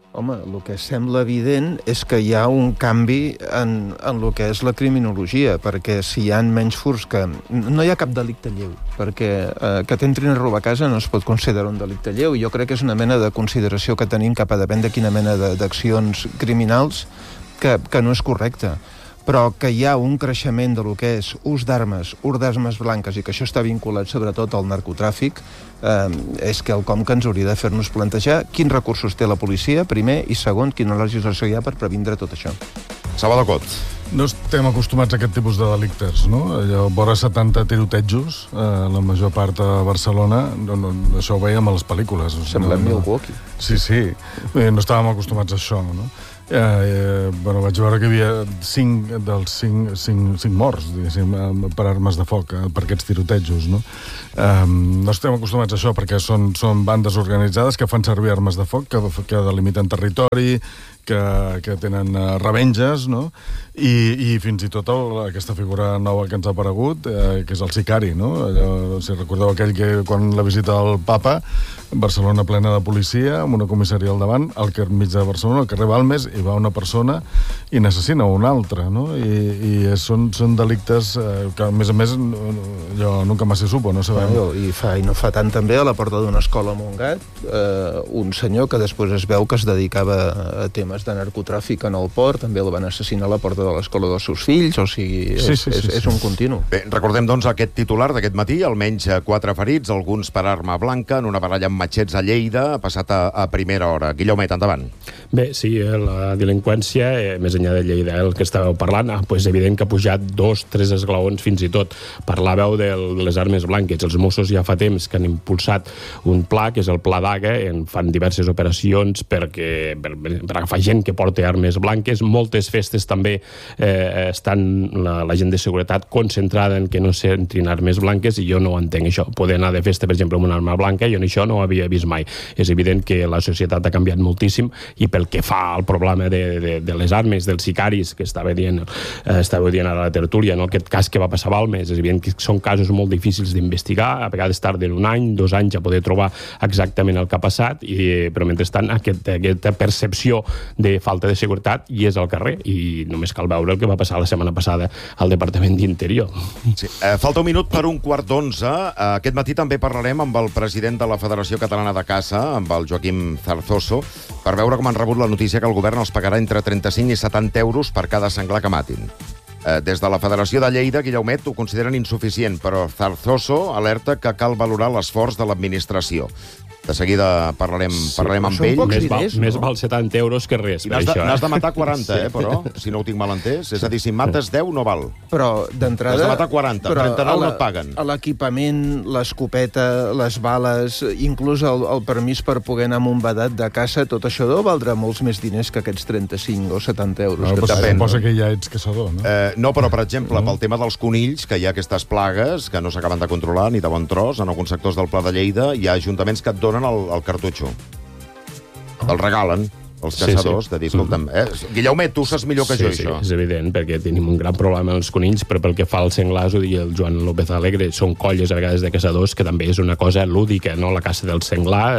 Home, el que sembla evident és que hi ha un canvi en el que és la criminologia, perquè si hi ha menys furts que... No hi ha cap delicte lleu, perquè que t'entrin a robar a casa no es pot considerar un delicte lleu, i jo crec que és una mena de consideració que tenim cap a depèn de quina mena d'accions criminals que no és correcta. Però que hi ha un creixement de lo que és ús d'armes blanques, i que això està vinculat sobretot al narcotràfic, és quelcom que ens hauria de fer-nos plantejar quins recursos té la policia, primer, i segon, quina legislació hi ha per previndre tot això. Salvador Cot. No estem acostumats a aquest tipus de delictes, no? Allò, vora 70 tirotejos, la major part a Barcelona, això ho veiem a les pel·lícules. Sembla Milwaukee. Sí, no estàvem acostumats a això, no? Vaig veure que hi havia 5 morts, diguéssim, per armes de foc, per aquests tirotejos, no? No estem acostumats a això, perquè són bandes organitzades que fan servir armes de foc, que delimiten territori, que tenen revenges, no? I fins i tot aquesta figura nova que ens ha aparegut, que és el sicari, no? Allò, si recordeu aquell que quan la visita del papa, Barcelona plena de policia, amb una comissaria al davant, al mig de Barcelona, al carrer Balmes, hi va una persona i n'assassina una altra, no? I són delictes que, a més, jo nunca más se supo, no sabem. I no fa tant també, a la porta d'una escola a Montgat, un senyor que després es veu que es dedicava a temes de narcotràfic en el port, també el van assassinar a la porta de l'escola dels seus fills, o sigui, és un continu. Bé, recordem, doncs, aquest titular d'aquest matí, almenys 4 ferits, alguns per arma blanca, en una baralla amb matxets a Lleida, ha passat a primera hora. Guillaumet, endavant. Bé, sí, la delinqüència, més enllà de Lleida, el que estàveu parlant, és evident que ha pujat 2-3 esglaons fins i tot. Parlàveu de les armes blanques. Els Mossos ja fa temps que han impulsat un pla, que és el Pla Daga, fan diverses operacions per agafar gent que porta armes blanques. Moltes festes també estan la gent de seguretat concentrada en que no s'entrin armes blanques, i jo no ho entenc, això. Poder anar de festa, per exemple, amb una arma blanca, jo això no ho havia vist mai. És evident que la societat ha canviat moltíssim, i pel que fa al problema de les armes, dels sicaris, que estava dient ara a la tertúlia, no? Aquest cas que va passar a Balmes, és evident que són casos molt difícils d'investigar, a vegades tarden 1 any, 2 anys a poder trobar exactament el que ha passat, però mentrestant aquesta percepció de falta de seguretat hi és al carrer, i només cal veure el que va passar la setmana passada al Departament d'Interior. Sí. Falta un minut per 1:15. Aquest matí també parlarem amb el president de la Federació Catalana de Caça, amb el Joaquim Zarzoso, per veure com han rebut la notícia que el govern els pagarà entre 35 i 70 euros per cada senglar que matin. Des de la Federació de Lleida, Guillaumet, ho consideren insuficient, però Zarzoso alerta que cal valorar l'esforç de l'administració. De seguida parlarem amb ell. Més val 70 euros que res. N'has de matar 40, però, si no ho tinc mal entès. És a dir, si mates 10 no val. Però, d'entrada... Has de matar 40, 39 no et paguen. A l'equipament, l'escopeta, les bales, inclús el permís per poder anar amb un vedat de caça, tot això deu valdrà molts més diners que aquests 35 o 70 euros. Suposa que ja ets caçador, no? No, però, per exemple, pel tema dels conills, que hi ha aquestes plagues que no s'acaben de controlar ni de bon tros, en alguns sectors del Pla de Lleida hi ha ajuntaments que et donen el cartutxo. El regalen els caçadors, de dir, escolta'm, Guillaumet, tu saps millor que jo, això. Sí, és evident, perquè tenim un gran problema amb els conills, però pel que fa al senglar, ho deia el Joan López Alegre, són colles a vegades de caçadors, que també és una cosa lúdica, no? La caça del senglar,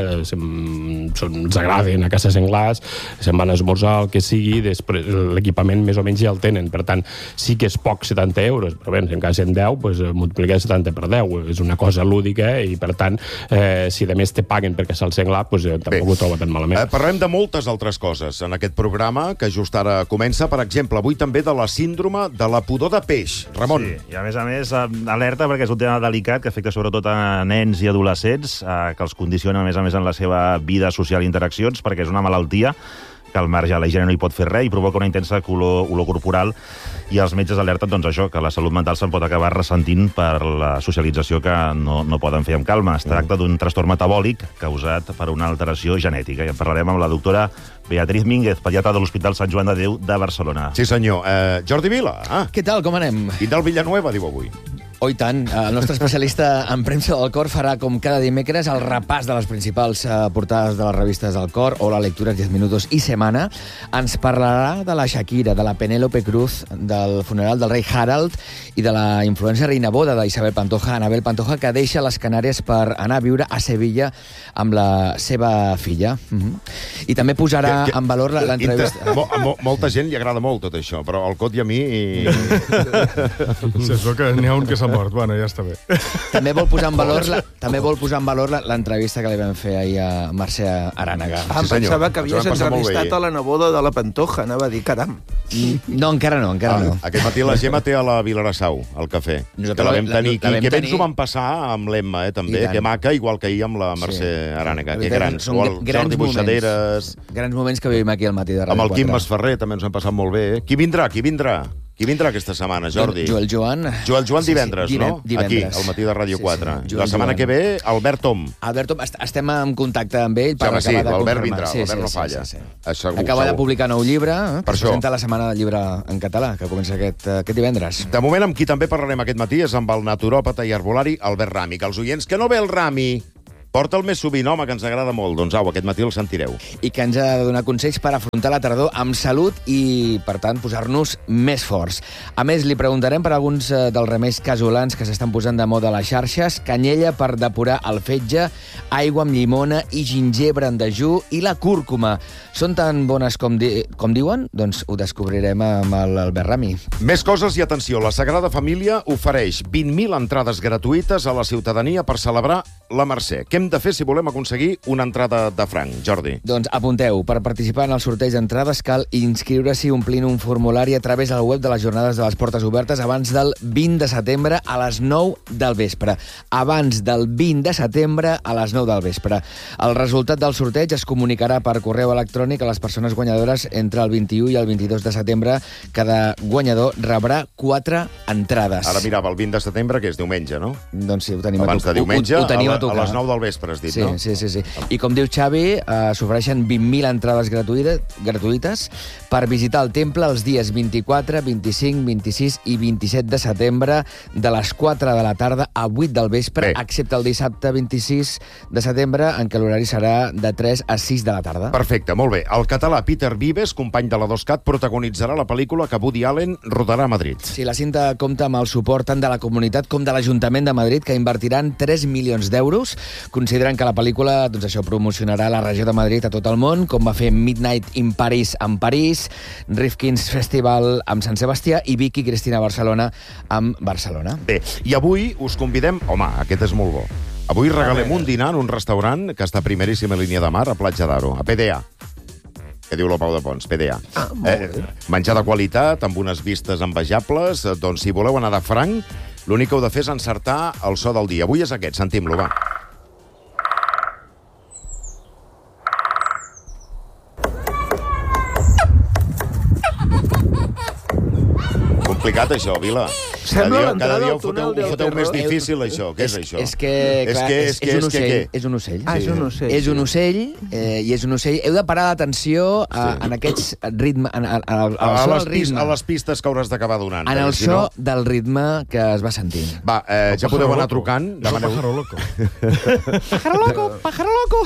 ens agraden a caçar senglars, se'n van a esmorzar, el que sigui, després l'equipament més o menys ja el tenen, per tant, sí que és poc 70 euros, però bé, en cas 110, doncs multiplicar 70 per 10, és una cosa lúdica, i per tant, si a més te paguen per caçar el senglar, doncs tampoc ho trobo tan malament. Parlem de moltes altres coses en aquest programa, que just ara comença. Per exemple, avui també de la síndrome de la pudor de peix. Ramon. Sí, i a més, alerta, perquè és un tema delicat que afecta sobretot a nens i adolescents, que els condiciona, a més, en la seva vida social i interaccions, perquè és una malaltia que al marge la higiene no hi pot fer res i provoca una intensa olor corporal, i els metges alerten, doncs, això, que la salut mental se'n pot acabar ressentint per la socialització que no poden fer amb calma. Es tracta d'un trastorn metabòlic causat per una alteració genètica. I en parlarem amb la doctora Beatriz Mínguez, pediatra de l'Hospital Sant Joan de Déu de Barcelona. Sí, senyor. Jordi Vila. Què tal, com anem? I del Villanueva, diu avui. Oh, i tant. El nostre especialista en premsa del cor farà, com cada dimecres, el repàs de les principals portades de les revistes del cor, o la lectura 10 minuts i setmana. Ens parlarà de la Shakira, de la Penélope Cruz, del funeral del rei Harald i de la influencer i neboda d'Isabel Pantoja, Anabel Pantoja, que deixa les Canàries per anar a viure a Sevilla amb la seva filla. I també posarà en valor l'entrevista... Molta gent li agrada molt tot això, però al Cot i a mi... Es veu que n'hi ha un que s'ha mort. Bueno, ja està bé. També vol posar en valor l'entrevista que li vam fer ahir a Mercè Arànega. Em pensava que havies entrevistat a la neboda de la Pantoja, anava a dir, caram. No, encara no. Aquest matí la Gemma té a la Vilassau, al cafè. Que la vam tenir aquí. Que bé ens ho vam passar amb l'Emma, també. Que maca, igual que ahir amb la Mercè Arànega. Que grans. O el Jordi Buixaderes. Grans moments que vivim aquí al matí de Ràdio 4. Amb el Quim Masferrer també ens hem passat molt bé. Qui vindrà aquesta setmana, Jordi? Joel Joan divendres, no? Aquí, al matí de Ràdio 4. La setmana que ve, Albert Tom. Estem en contacte amb ell per acabar de l'Albert vindrà, l'Albert no falla. Acaba de publicar nou llibre, presenta la setmana del llibre en català, que comença aquest divendres. De moment, amb qui també parlarem aquest matí és amb el naturòpata i arbolari Albert Rami, que els oients que no ve el Rami... Porta'l més sovint, home, que ens agrada molt. Doncs au, aquest matí el sentireu. I que ens ha de donar consells per afrontar la tardor amb salut i, per tant, posar-nos més forts. A més, li preguntarem per alguns dels remeis casolans que s'estan posant de moda a les xarxes, canyella per depurar el fetge, aigua amb llimona i gingebre en dejú i la cúrcuma. Són tan bones com diuen? Doncs ho descobrirem amb l'Albert Rami. Més coses i atenció. La Sagrada Família ofereix 20.000 entrades gratuïtes a la ciutadania per celebrar la Mercè. Què hem de fer si volem aconseguir una entrada de franc, Jordi? Doncs apunteu, per participar en el sorteig d'entrades cal inscriure-s'hi omplint un formulari a través del web de les Jornades de les Portes Obertes abans del 20 de setembre a les 9 del vespre. Abans del 20 de setembre a les 9 del vespre. El resultat del sorteig es comunicarà per correu electrònic a les persones guanyadores entre el 21 i el 22 de setembre. Cada guanyador rebrà 4 entrades. Ara mirava el 20 de setembre, que és diumenge, no? Doncs sí, ho tenim abans de diumenge, a tocar. A les 9 del vespre, has dit, no? Sí. I com diu Xavi, s'ofereixen 20.000 entrades gratuïtes per visitar el temple els dies 24, 25, 26 i 27 de setembre de les 4 de la tarda a 8 del vespre, excepte el dissabte 26 de setembre, en què l'horari serà de 3 a 6 de la tarda. Perfecte, molt bé. El català Peter Vives, company de la 2CAT, protagonitzarà la pel·lícula que Woody Allen rodarà a Madrid. Sí, la cinta compta amb el suport tant de la comunitat com de l'Ajuntament de Madrid, que invertiran 3 milions d'euros. Consideren que la pel·lícula, doncs això, promocionarà la regió de Madrid a tot el món, com va fer Midnight in Paris en París, Rifkin's Festival amb Sant Sebastià i Vicky Cristina Barcelona amb Barcelona. Bé, i avui us convidem... Home, aquest és molt bo. Avui regalem un dinar en un restaurant que està a primeríssima línia de mar a Platja d'Aro, a PDA. Que diu la Pau de Pons, PDA. Menjar de qualitat, amb unes vistes envejables. Doncs si voleu anar de franc, l'únic que heu de fer és encertar el so del dia. Avui és aquest, sentim-lo, va. Complicat, això, Vila. Cada dia ho foteu més difícil, això. Què és això? És un ocell. És un ocell, i és un ocell. Heu de parar l'atenció en aquests ritmes... A les pistes que hauràs d'acabar donant. En el so del ritme que es va sentint. Va, ja podeu anar trucant. Pájaro loco. Pájaro loco.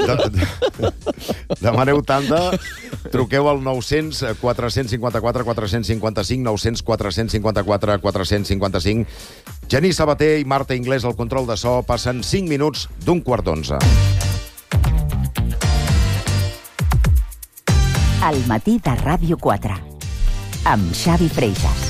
Demaneu tanda. Truqueu al 900 454 455, 900 454 455. Genís Sabater i Marta Inglés al control de so. Passen 5 minuts d'un quart d'11. Al matí de Ràdio 4 amb Xavi Freixas.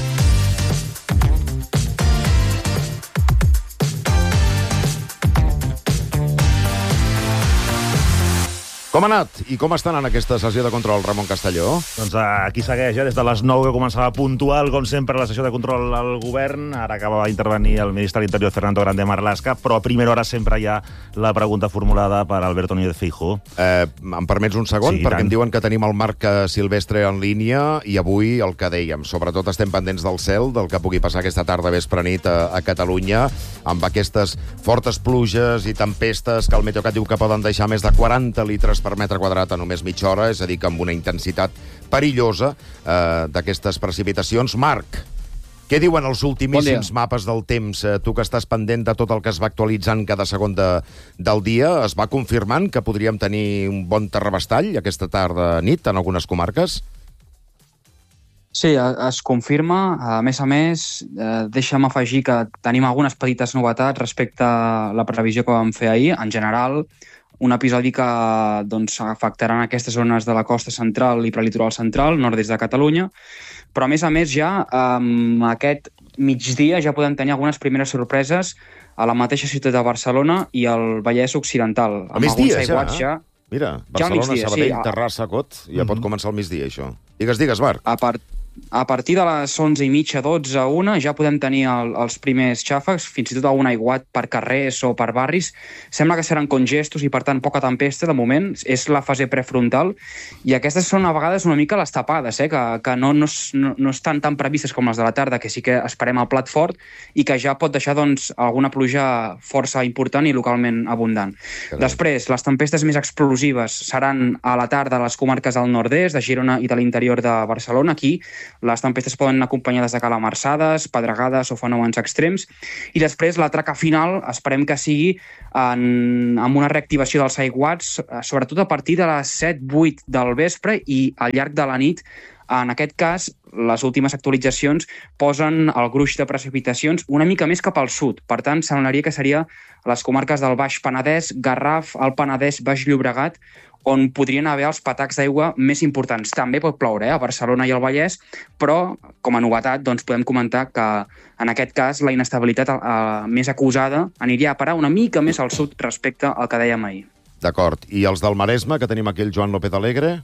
Com ha anat i com estan en aquesta sessió de control, Ramon Castelló? Doncs aquí segueix, des de les 9 que començava puntual, com sempre, la sessió de control al govern. Ara acaba d'intervenir el ministre de l'Interior, Fernando Grande Marlaska, però a primera hora sempre hi ha la pregunta formulada per Alberto Núñez Feijóo. Em permets un segon? Sí, perquè em diuen que tenim el Marc Silvestre en línia i avui el que dèiem, sobretot estem pendents del cel, del que pugui passar aquesta tarda vespre nit a Catalunya, amb aquestes fortes pluges i tempestes que el Meteocat diu que poden deixar més de 40 litres per metre quadrat a només mitja hora, és a dir, que amb una intensitat perillosa d'aquestes precipitacions. Marc, Què diuen els ultimíssims mapes del temps? Tu que estàs pendent de tot el que es va actualitzant cada segon del dia, es va confirmant que podríem tenir un bon terrabastall aquesta tarda-nit en algunes comarques? Sí, es confirma. A més, deixa'm afegir que tenim algunes petites novetats respecte a la previsió que vam fer ahir. En general, un episodi que afectarà aquestes zones de la costa central i prelitoral central, nord-est de Catalunya, però a més ja aquest migdia ja podem tenir algunes primeres sorpreses a la mateixa ciutat de Barcelona i al Vallès Occidental. A migdia, ja? Mira, Barcelona, Sabadell, Terrassa, Cot, ja pot començar al migdia, això. Digues, Marc. A partir de les 11:30, 12, 1, ja podem tenir els primers xàfecs, fins i tot algun aiguat per carrers o per barris. Sembla que seran congestos i, per tant, poca tempesta, de moment. És la fase prefrontal. I aquestes són, a vegades, una mica les tapades, que no estan tan previstes com les de la tarda, que sí que esperem el plat fort i que ja pot deixar alguna pluja força important i localment abundant. Després, les tempestes més explosives seran a la tarda a les comarques del nord-est, de Girona i de l'interior de Barcelona. Aquí les tempestes poden anar acompanyades de calamarsades, pedregades o fenòmens extrems. I després la traca final esperem que sigui amb una reactivació dels aiguats, sobretot a partir de les 7-8 del vespre i al llarg de la nit. En aquest cas, les últimes actualitzacions posen el gruix de precipitacions una mica més cap al sud. Per tant, semblaria que seria les comarques del Baix Penedès, Garraf, Alt Penedès, Baix Llobregat, on podrien haver els patacs d'aigua més importants. També pot ploure a Barcelona i al Vallès, però, com a novetat, podem comentar que, en aquest cas, la inestabilitat més acusada aniria a parar una mica més al sud respecte al que dèiem ahir. D'acord. I els del Maresme, que tenim aquí el Joan López Alegre?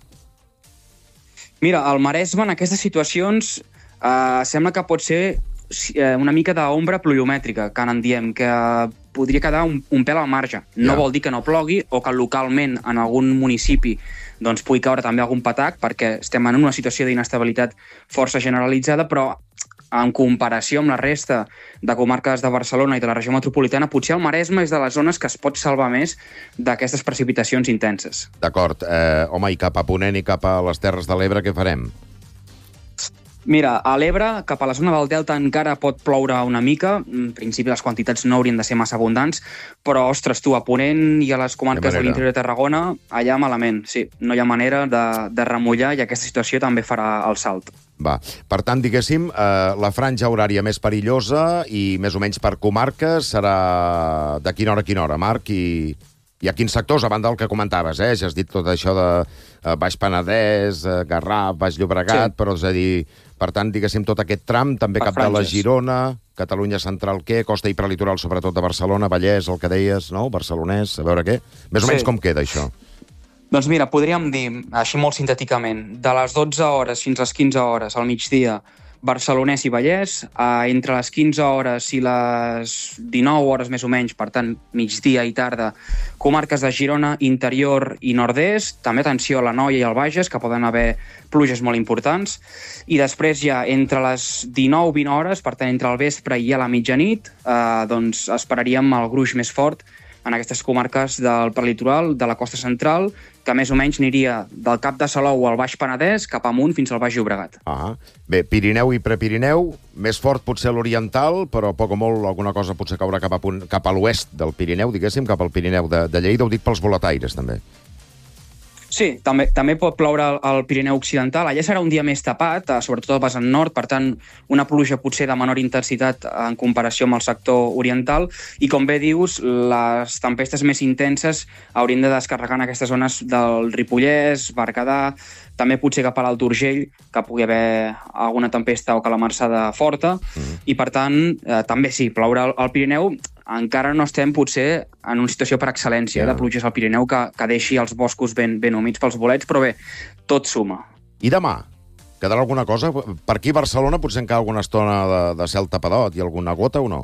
Mira, el Maresme, en aquestes situacions, sembla que pot ser una mica d'ombra pluviomètrica, que en diem, que podria quedar un pèl al marge. No vol dir que no plogui o que localment en algun municipi pugui caure també algun patac, perquè estem en una situació d'inestabilitat força generalitzada, però en comparació amb la resta de comarques de Barcelona i de la regió metropolitana, potser el Maresme és de les zones que es pot salvar més d'aquestes precipitacions intenses. D'acord. Home, i cap a Ponent i cap a les Terres de l'Ebre, què farem? Mira, a l'Ebre, cap a la zona del Delta encara pot ploure una mica. En principi les quantitats no haurien de ser massa abundants, però, ostres, a Ponent i a les comarques de l'interior de Tarragona, allà malament. Sí, no hi ha manera de remullar i aquesta situació també farà el salt. Va. Per tant, diguéssim, la franja horària més perillosa i més o menys per comarques serà de quina hora, Marc? I a quins sectors, a banda del que comentaves, ja has dit tot això de Baix Penedès, Garraf, Baix Llobregat, però és a dir, per tant, diguéssim, tot aquest tram, també cap de la Girona, Catalunya Central, què? Costa i prelitoral, sobretot de Barcelona, Vallès, el que deies, no? Barcelonès, a veure què? Més o menys com queda això? Doncs mira, podríem dir, així molt sintèticament, de les 12 hores fins a les 15 hores al migdia, Barcelonès i Vallès, entre les 15 hores i les 19 hores més o menys, per tant, migdia i tarda, comarques de Girona, interior i nord-est, també atenció a l'Anoia i al Bages, que poden haver pluges molt importants, i després ja entre les 19-20 hores, per tant, entre el vespre i a la mitjanit, esperaríem el gruix més fort en aquestes comarques del prelitoral, de la costa central, que més o menys aniria del Cap de Salou al Baix Penedès cap amunt fins al Baix Llobregat. Bé, Pirineu i Prepirineu, més fort potser l'oriental, però poc o molt alguna cosa potser caurà cap a l'oest del Pirineu, diguéssim, cap al Pirineu de Lleida, ho dic pels volataires, també. Sí, també pot ploure al Pirineu Occidental. Allà serà un dia més tapat, sobretot al vessant nord, per tant, una pluja potser de menor intensitat en comparació amb el sector oriental. I com bé dius, les tempestes més intenses haurien de descarregar en aquestes zones del Ripollès, Berguedà, també potser cap a l'Alt Urgell, que pugui haver alguna tempesta o calamarsada forta. I, per tant, també sí, ploure al Pirineu. Encara no estem, potser, en una situació per excel·lència de pluges al Pirineu que deixi els boscos ben humits pels bolets, però bé, tot suma. I demà? Quedarà alguna cosa? Per aquí a Barcelona potser encara alguna estona de cel tapadot i alguna gota o no?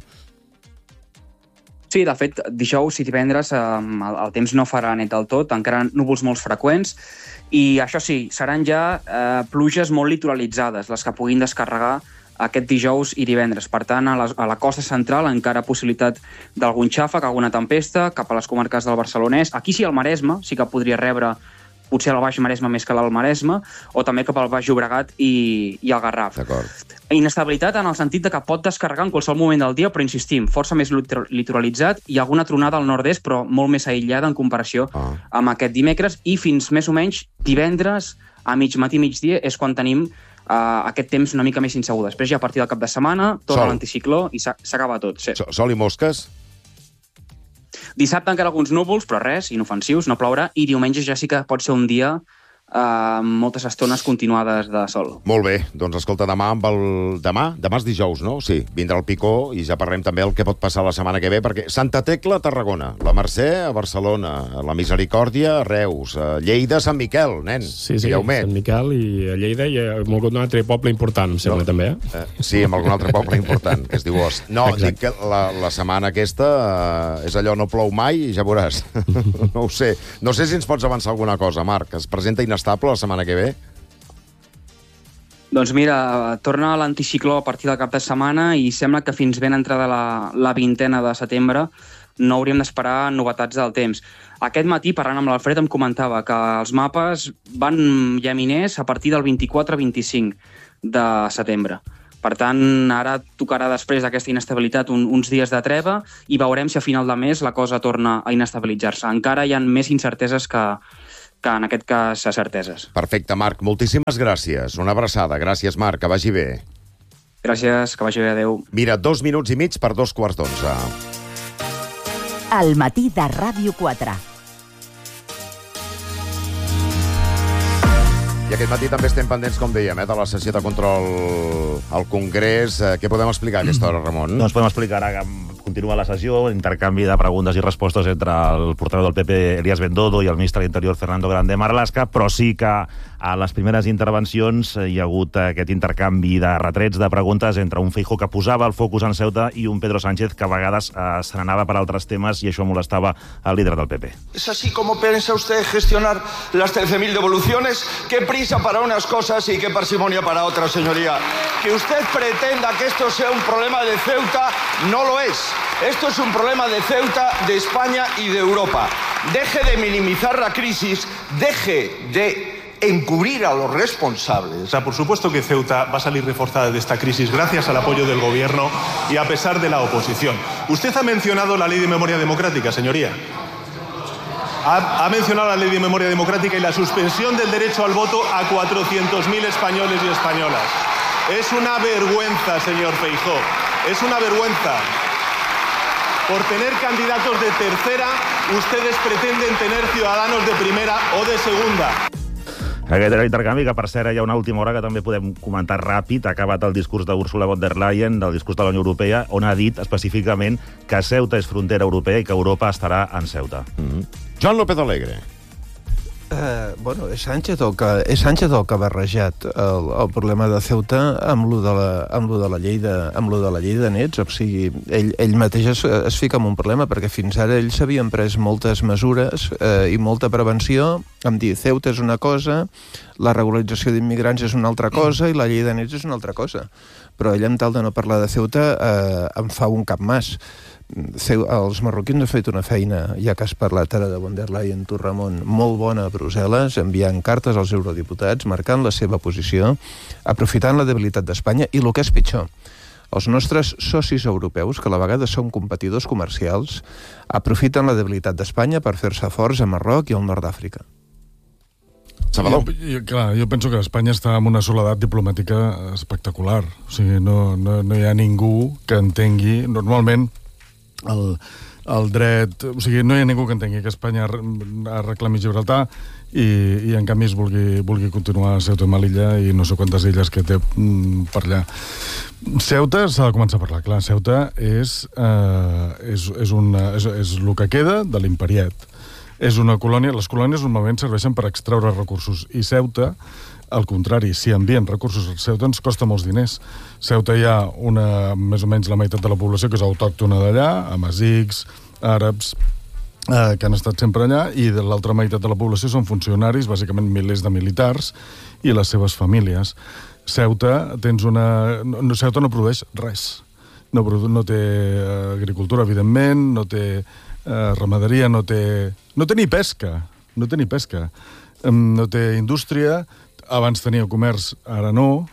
Sí, de fet, dijous i divendres el temps no farà net del tot, encara núvols molt freqüents, i això sí, seran ja pluges molt litoralitzades, les que puguin descarregar aquest dijous i divendres. Per tant, a la costa central encara possibilitat d'algun xàfec, alguna tempesta, cap a les comarques del Barcelonès. Aquí sí, el Maresme sí que podria rebre potser al Baix Maresme més que al Maresme, o també cap al Baix Llobregat i el Garraf. Inestabilitat en el sentit de que pot descarregar en qualsevol moment del dia, però insistim, força més litoralitzat i alguna tronada al nord-est, però molt més aïllada en comparació amb aquest dimecres, i fins més o menys divendres a matí, migdia, és quan tenim aquest temps una mica més insegur. Després ja a partir del cap de setmana torna l'anticicló i s'acaba tot. Sí. Sol i mosques? Dissabte encara alguns núvols, però res, inofensius, no plourà, i diumenge ja sí que pot ser un dia amb moltes estones continuades de sol. Molt bé, doncs escolta, demà és dijous, no? Sí, vindrà el Picó i ja parlem també el que pot passar la setmana que ve, perquè Santa Tecla a Tarragona, la Mercè a Barcelona, la Misericòrdia a Reus, a Lleida, Sant Miquel, nen. Sí, Sant Miquel, i a Lleida hi ha algun altre poble important, em sembla, també, Sí, amb algun altre poble important, que es diu Os. No, dic que la setmana aquesta és allò, no plou mai, i ja veuràs. No ho sé. No sé si ens pots avançar alguna cosa, Marc. Es presenta inestable la setmana que ve? Doncs mira, torna l'anticicló a partir del cap de setmana i sembla que fins ben entrada la 20a de setembre no hauríem d'esperar novetats del temps. Aquest matí, parlant amb l'Alfred, em comentava que els mapes van llaminers a partir del 24-25 de setembre. Per tant, ara tocarà després d'aquesta inestabilitat uns dies de treva i veurem si a final de mes la cosa torna a inestabilitzar-se. Encara hi ha més incerteses que en aquest cas certeses. Perfecte, Marc. Moltíssimes gràcies. Una abraçada. Gràcies, Marc. Que vagi bé. Gràcies, que vagi bé. Adéu. Mira, 2 minuts i mig per 2:15. Al matí de Ràdio 4. I aquest matí també estem pendents, com dèiem, de la sessió de control al Congrés. Què podem explicar a aquesta hora, Ramon? Doncs podem explicar ara que continua la sessió, intercanvi de preguntes i respostes entre el portaveu del PP, Elías Bendodo, i el ministre de l'Interior, Fernando Grande Marlaska, però sí que a les primeres intervencions hi ha hagut aquest intercanvi de retrets, de preguntes entre un Feijóo que posava el focus en Ceuta i un Pedro Sánchez que a vegades se n'anava per altres temes i això molestava al líder del PP. ¿Es así como piensa usted gestionar las 13.000 devoluciones? ¿Qué prisa para unas cosas y qué parsimonia para otras, señoría? Que usted pretenda que esto sea un problema de Ceuta, no lo es. Esto es un problema de Ceuta, de España y de Europa. Deje de minimizar la crisis, deje de encubrir a los responsables. O sea, por supuesto que Ceuta va a salir reforzada de esta crisis gracias al apoyo del gobierno y a pesar de la oposición. Usted ha mencionado la Ley de Memoria Democrática, señoría. Ha mencionado la Ley de Memoria Democrática y la suspensión del derecho al voto a 400.000 españoles y españolas. Es una vergüenza, señor Feijóo. Es una vergüenza. Por tener candidatos de tercera, ustedes pretenden tener ciudadanos de primera o de segunda. Aquest era l'intercanvi, que per cert hi ha una última hora que també podem comentar ràpid. Ha acabat el discurs d'Ursula von der Leyen, del discurs de la Unió Europea, on ha dit específicament que Ceuta és frontera europea i que Europa estarà en Ceuta. Joan López Alegre. Bueno, és Sánchez el que ha barrejat el problema de Ceuta amb lo de la llei de nets. O sigui, ell mateix es fica en un problema, perquè fins ara ells s'havien pres moltes mesures i molta prevenció, em dir Ceuta és una cosa, la regularització d'immigrants és una altra cosa i la llei de nets és una altra cosa. Però ell, amb tal de no parlar de Ceuta, em fa un cap mas. Els marroquins han fet una feina, ja que has parlat ara de von der Leyen, tu, Ramon, molt bona a Brussel·les, enviant cartes als eurodiputats, marcant la seva posició, aprofitant la debilitat d'Espanya, i el que és pitjor, els nostres socis europeus, que a la vegada són competidors comercials, aprofiten la debilitat d'Espanya per fer-se forts a Marroc i al nord d'Àfrica. Jo penso que Espanya està en una soledat diplomàtica espectacular. O sigui, no hi ha ningú que entengui... Normalment, el dret... O sigui, no hi ha ningú que entengui que Espanya reclami Gibraltar i en canvi es vulgui continuar a Ceuta i Melilla i no sé quantes illes que té per allà. Ceuta s'ha de començar a parlar. Clar, Ceuta és el que queda de l'imperiet. És una colònia... Les colònies normalment serveixen per extraure recursos i Ceuta, al contrari, si envien recursos a Ceuta ens costa molts diners. Ceuta hi ha més o menys la meitat de la població que és autòctona d'allà, amazics, àrabs, que han estat sempre allà, i de l'altra meitat de la població són funcionaris, bàsicament milers de militars, i les seves famílies. Ceuta no produeix res. No té agricultura, evidentment, no té ramaderia, no té ni pesca. no té indústria, abans tenia comerç, ara no.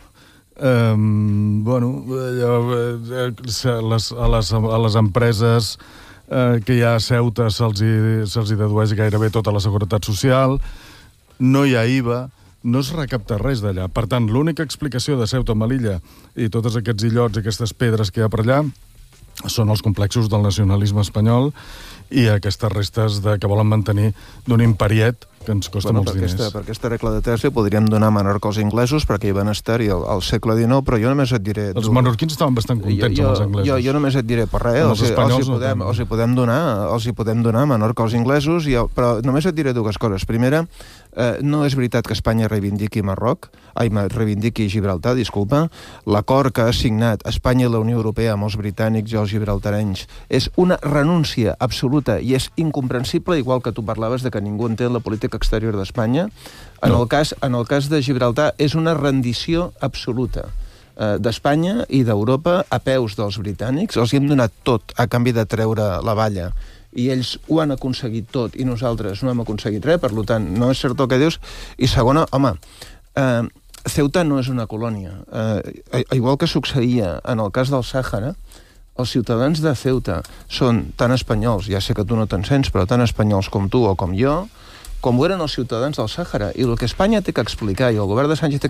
A les empreses que hi ha a Ceuta se'ls dedueix gairebé tota la seguretat social, no hi ha IVA, no es recapta res d'allà. Per tant, l'única explicació de Ceuta, Melilla i tots aquests illots i aquestes pedres que hi ha per allà són els complexos del nacionalisme espanyol i aquestes restes que volen mantenir d'un imperiet que ens costa molts diners. Per aquesta regla de tres li podríem donar Menorca als inglesos perquè hi van estar-hi al segle XIX, però jo només et diré... Els menorquins estaven bastant contents amb els anglesos. Jo només et diré, per res, els hi podem donar Menorca als inglesos, però només et diré dues coses. Primera, no és veritat que Espanya reivindiqui Gibraltar, disculpa. L'acord que ha signat Espanya i la Unió Europea amb els britànics i els gibraltarenys és una renúncia absoluta i és incomprensible, igual que tu parlaves de que ningú entén la política exterior d'Espanya. En el cas de Gibraltar és una rendició absoluta d'Espanya i d'Europa a peus dels britànics. Els hi hem donat tot a canvi de treure la valla i ells ho han aconseguit tot i nosaltres no hem aconseguit res, per tant, no és cert el que dius. I segona, home, Ceuta no és una colònia. Igual que succeïa en el cas del Sàhara, els ciutadans de Ceuta són tan espanyols, ja sé que tu no te'n sents, però tan espanyols com tu o com jo, com ho eren els ciutadans del Sàhara. I el que Espanya té que explicar, i el govern de Sánchez té que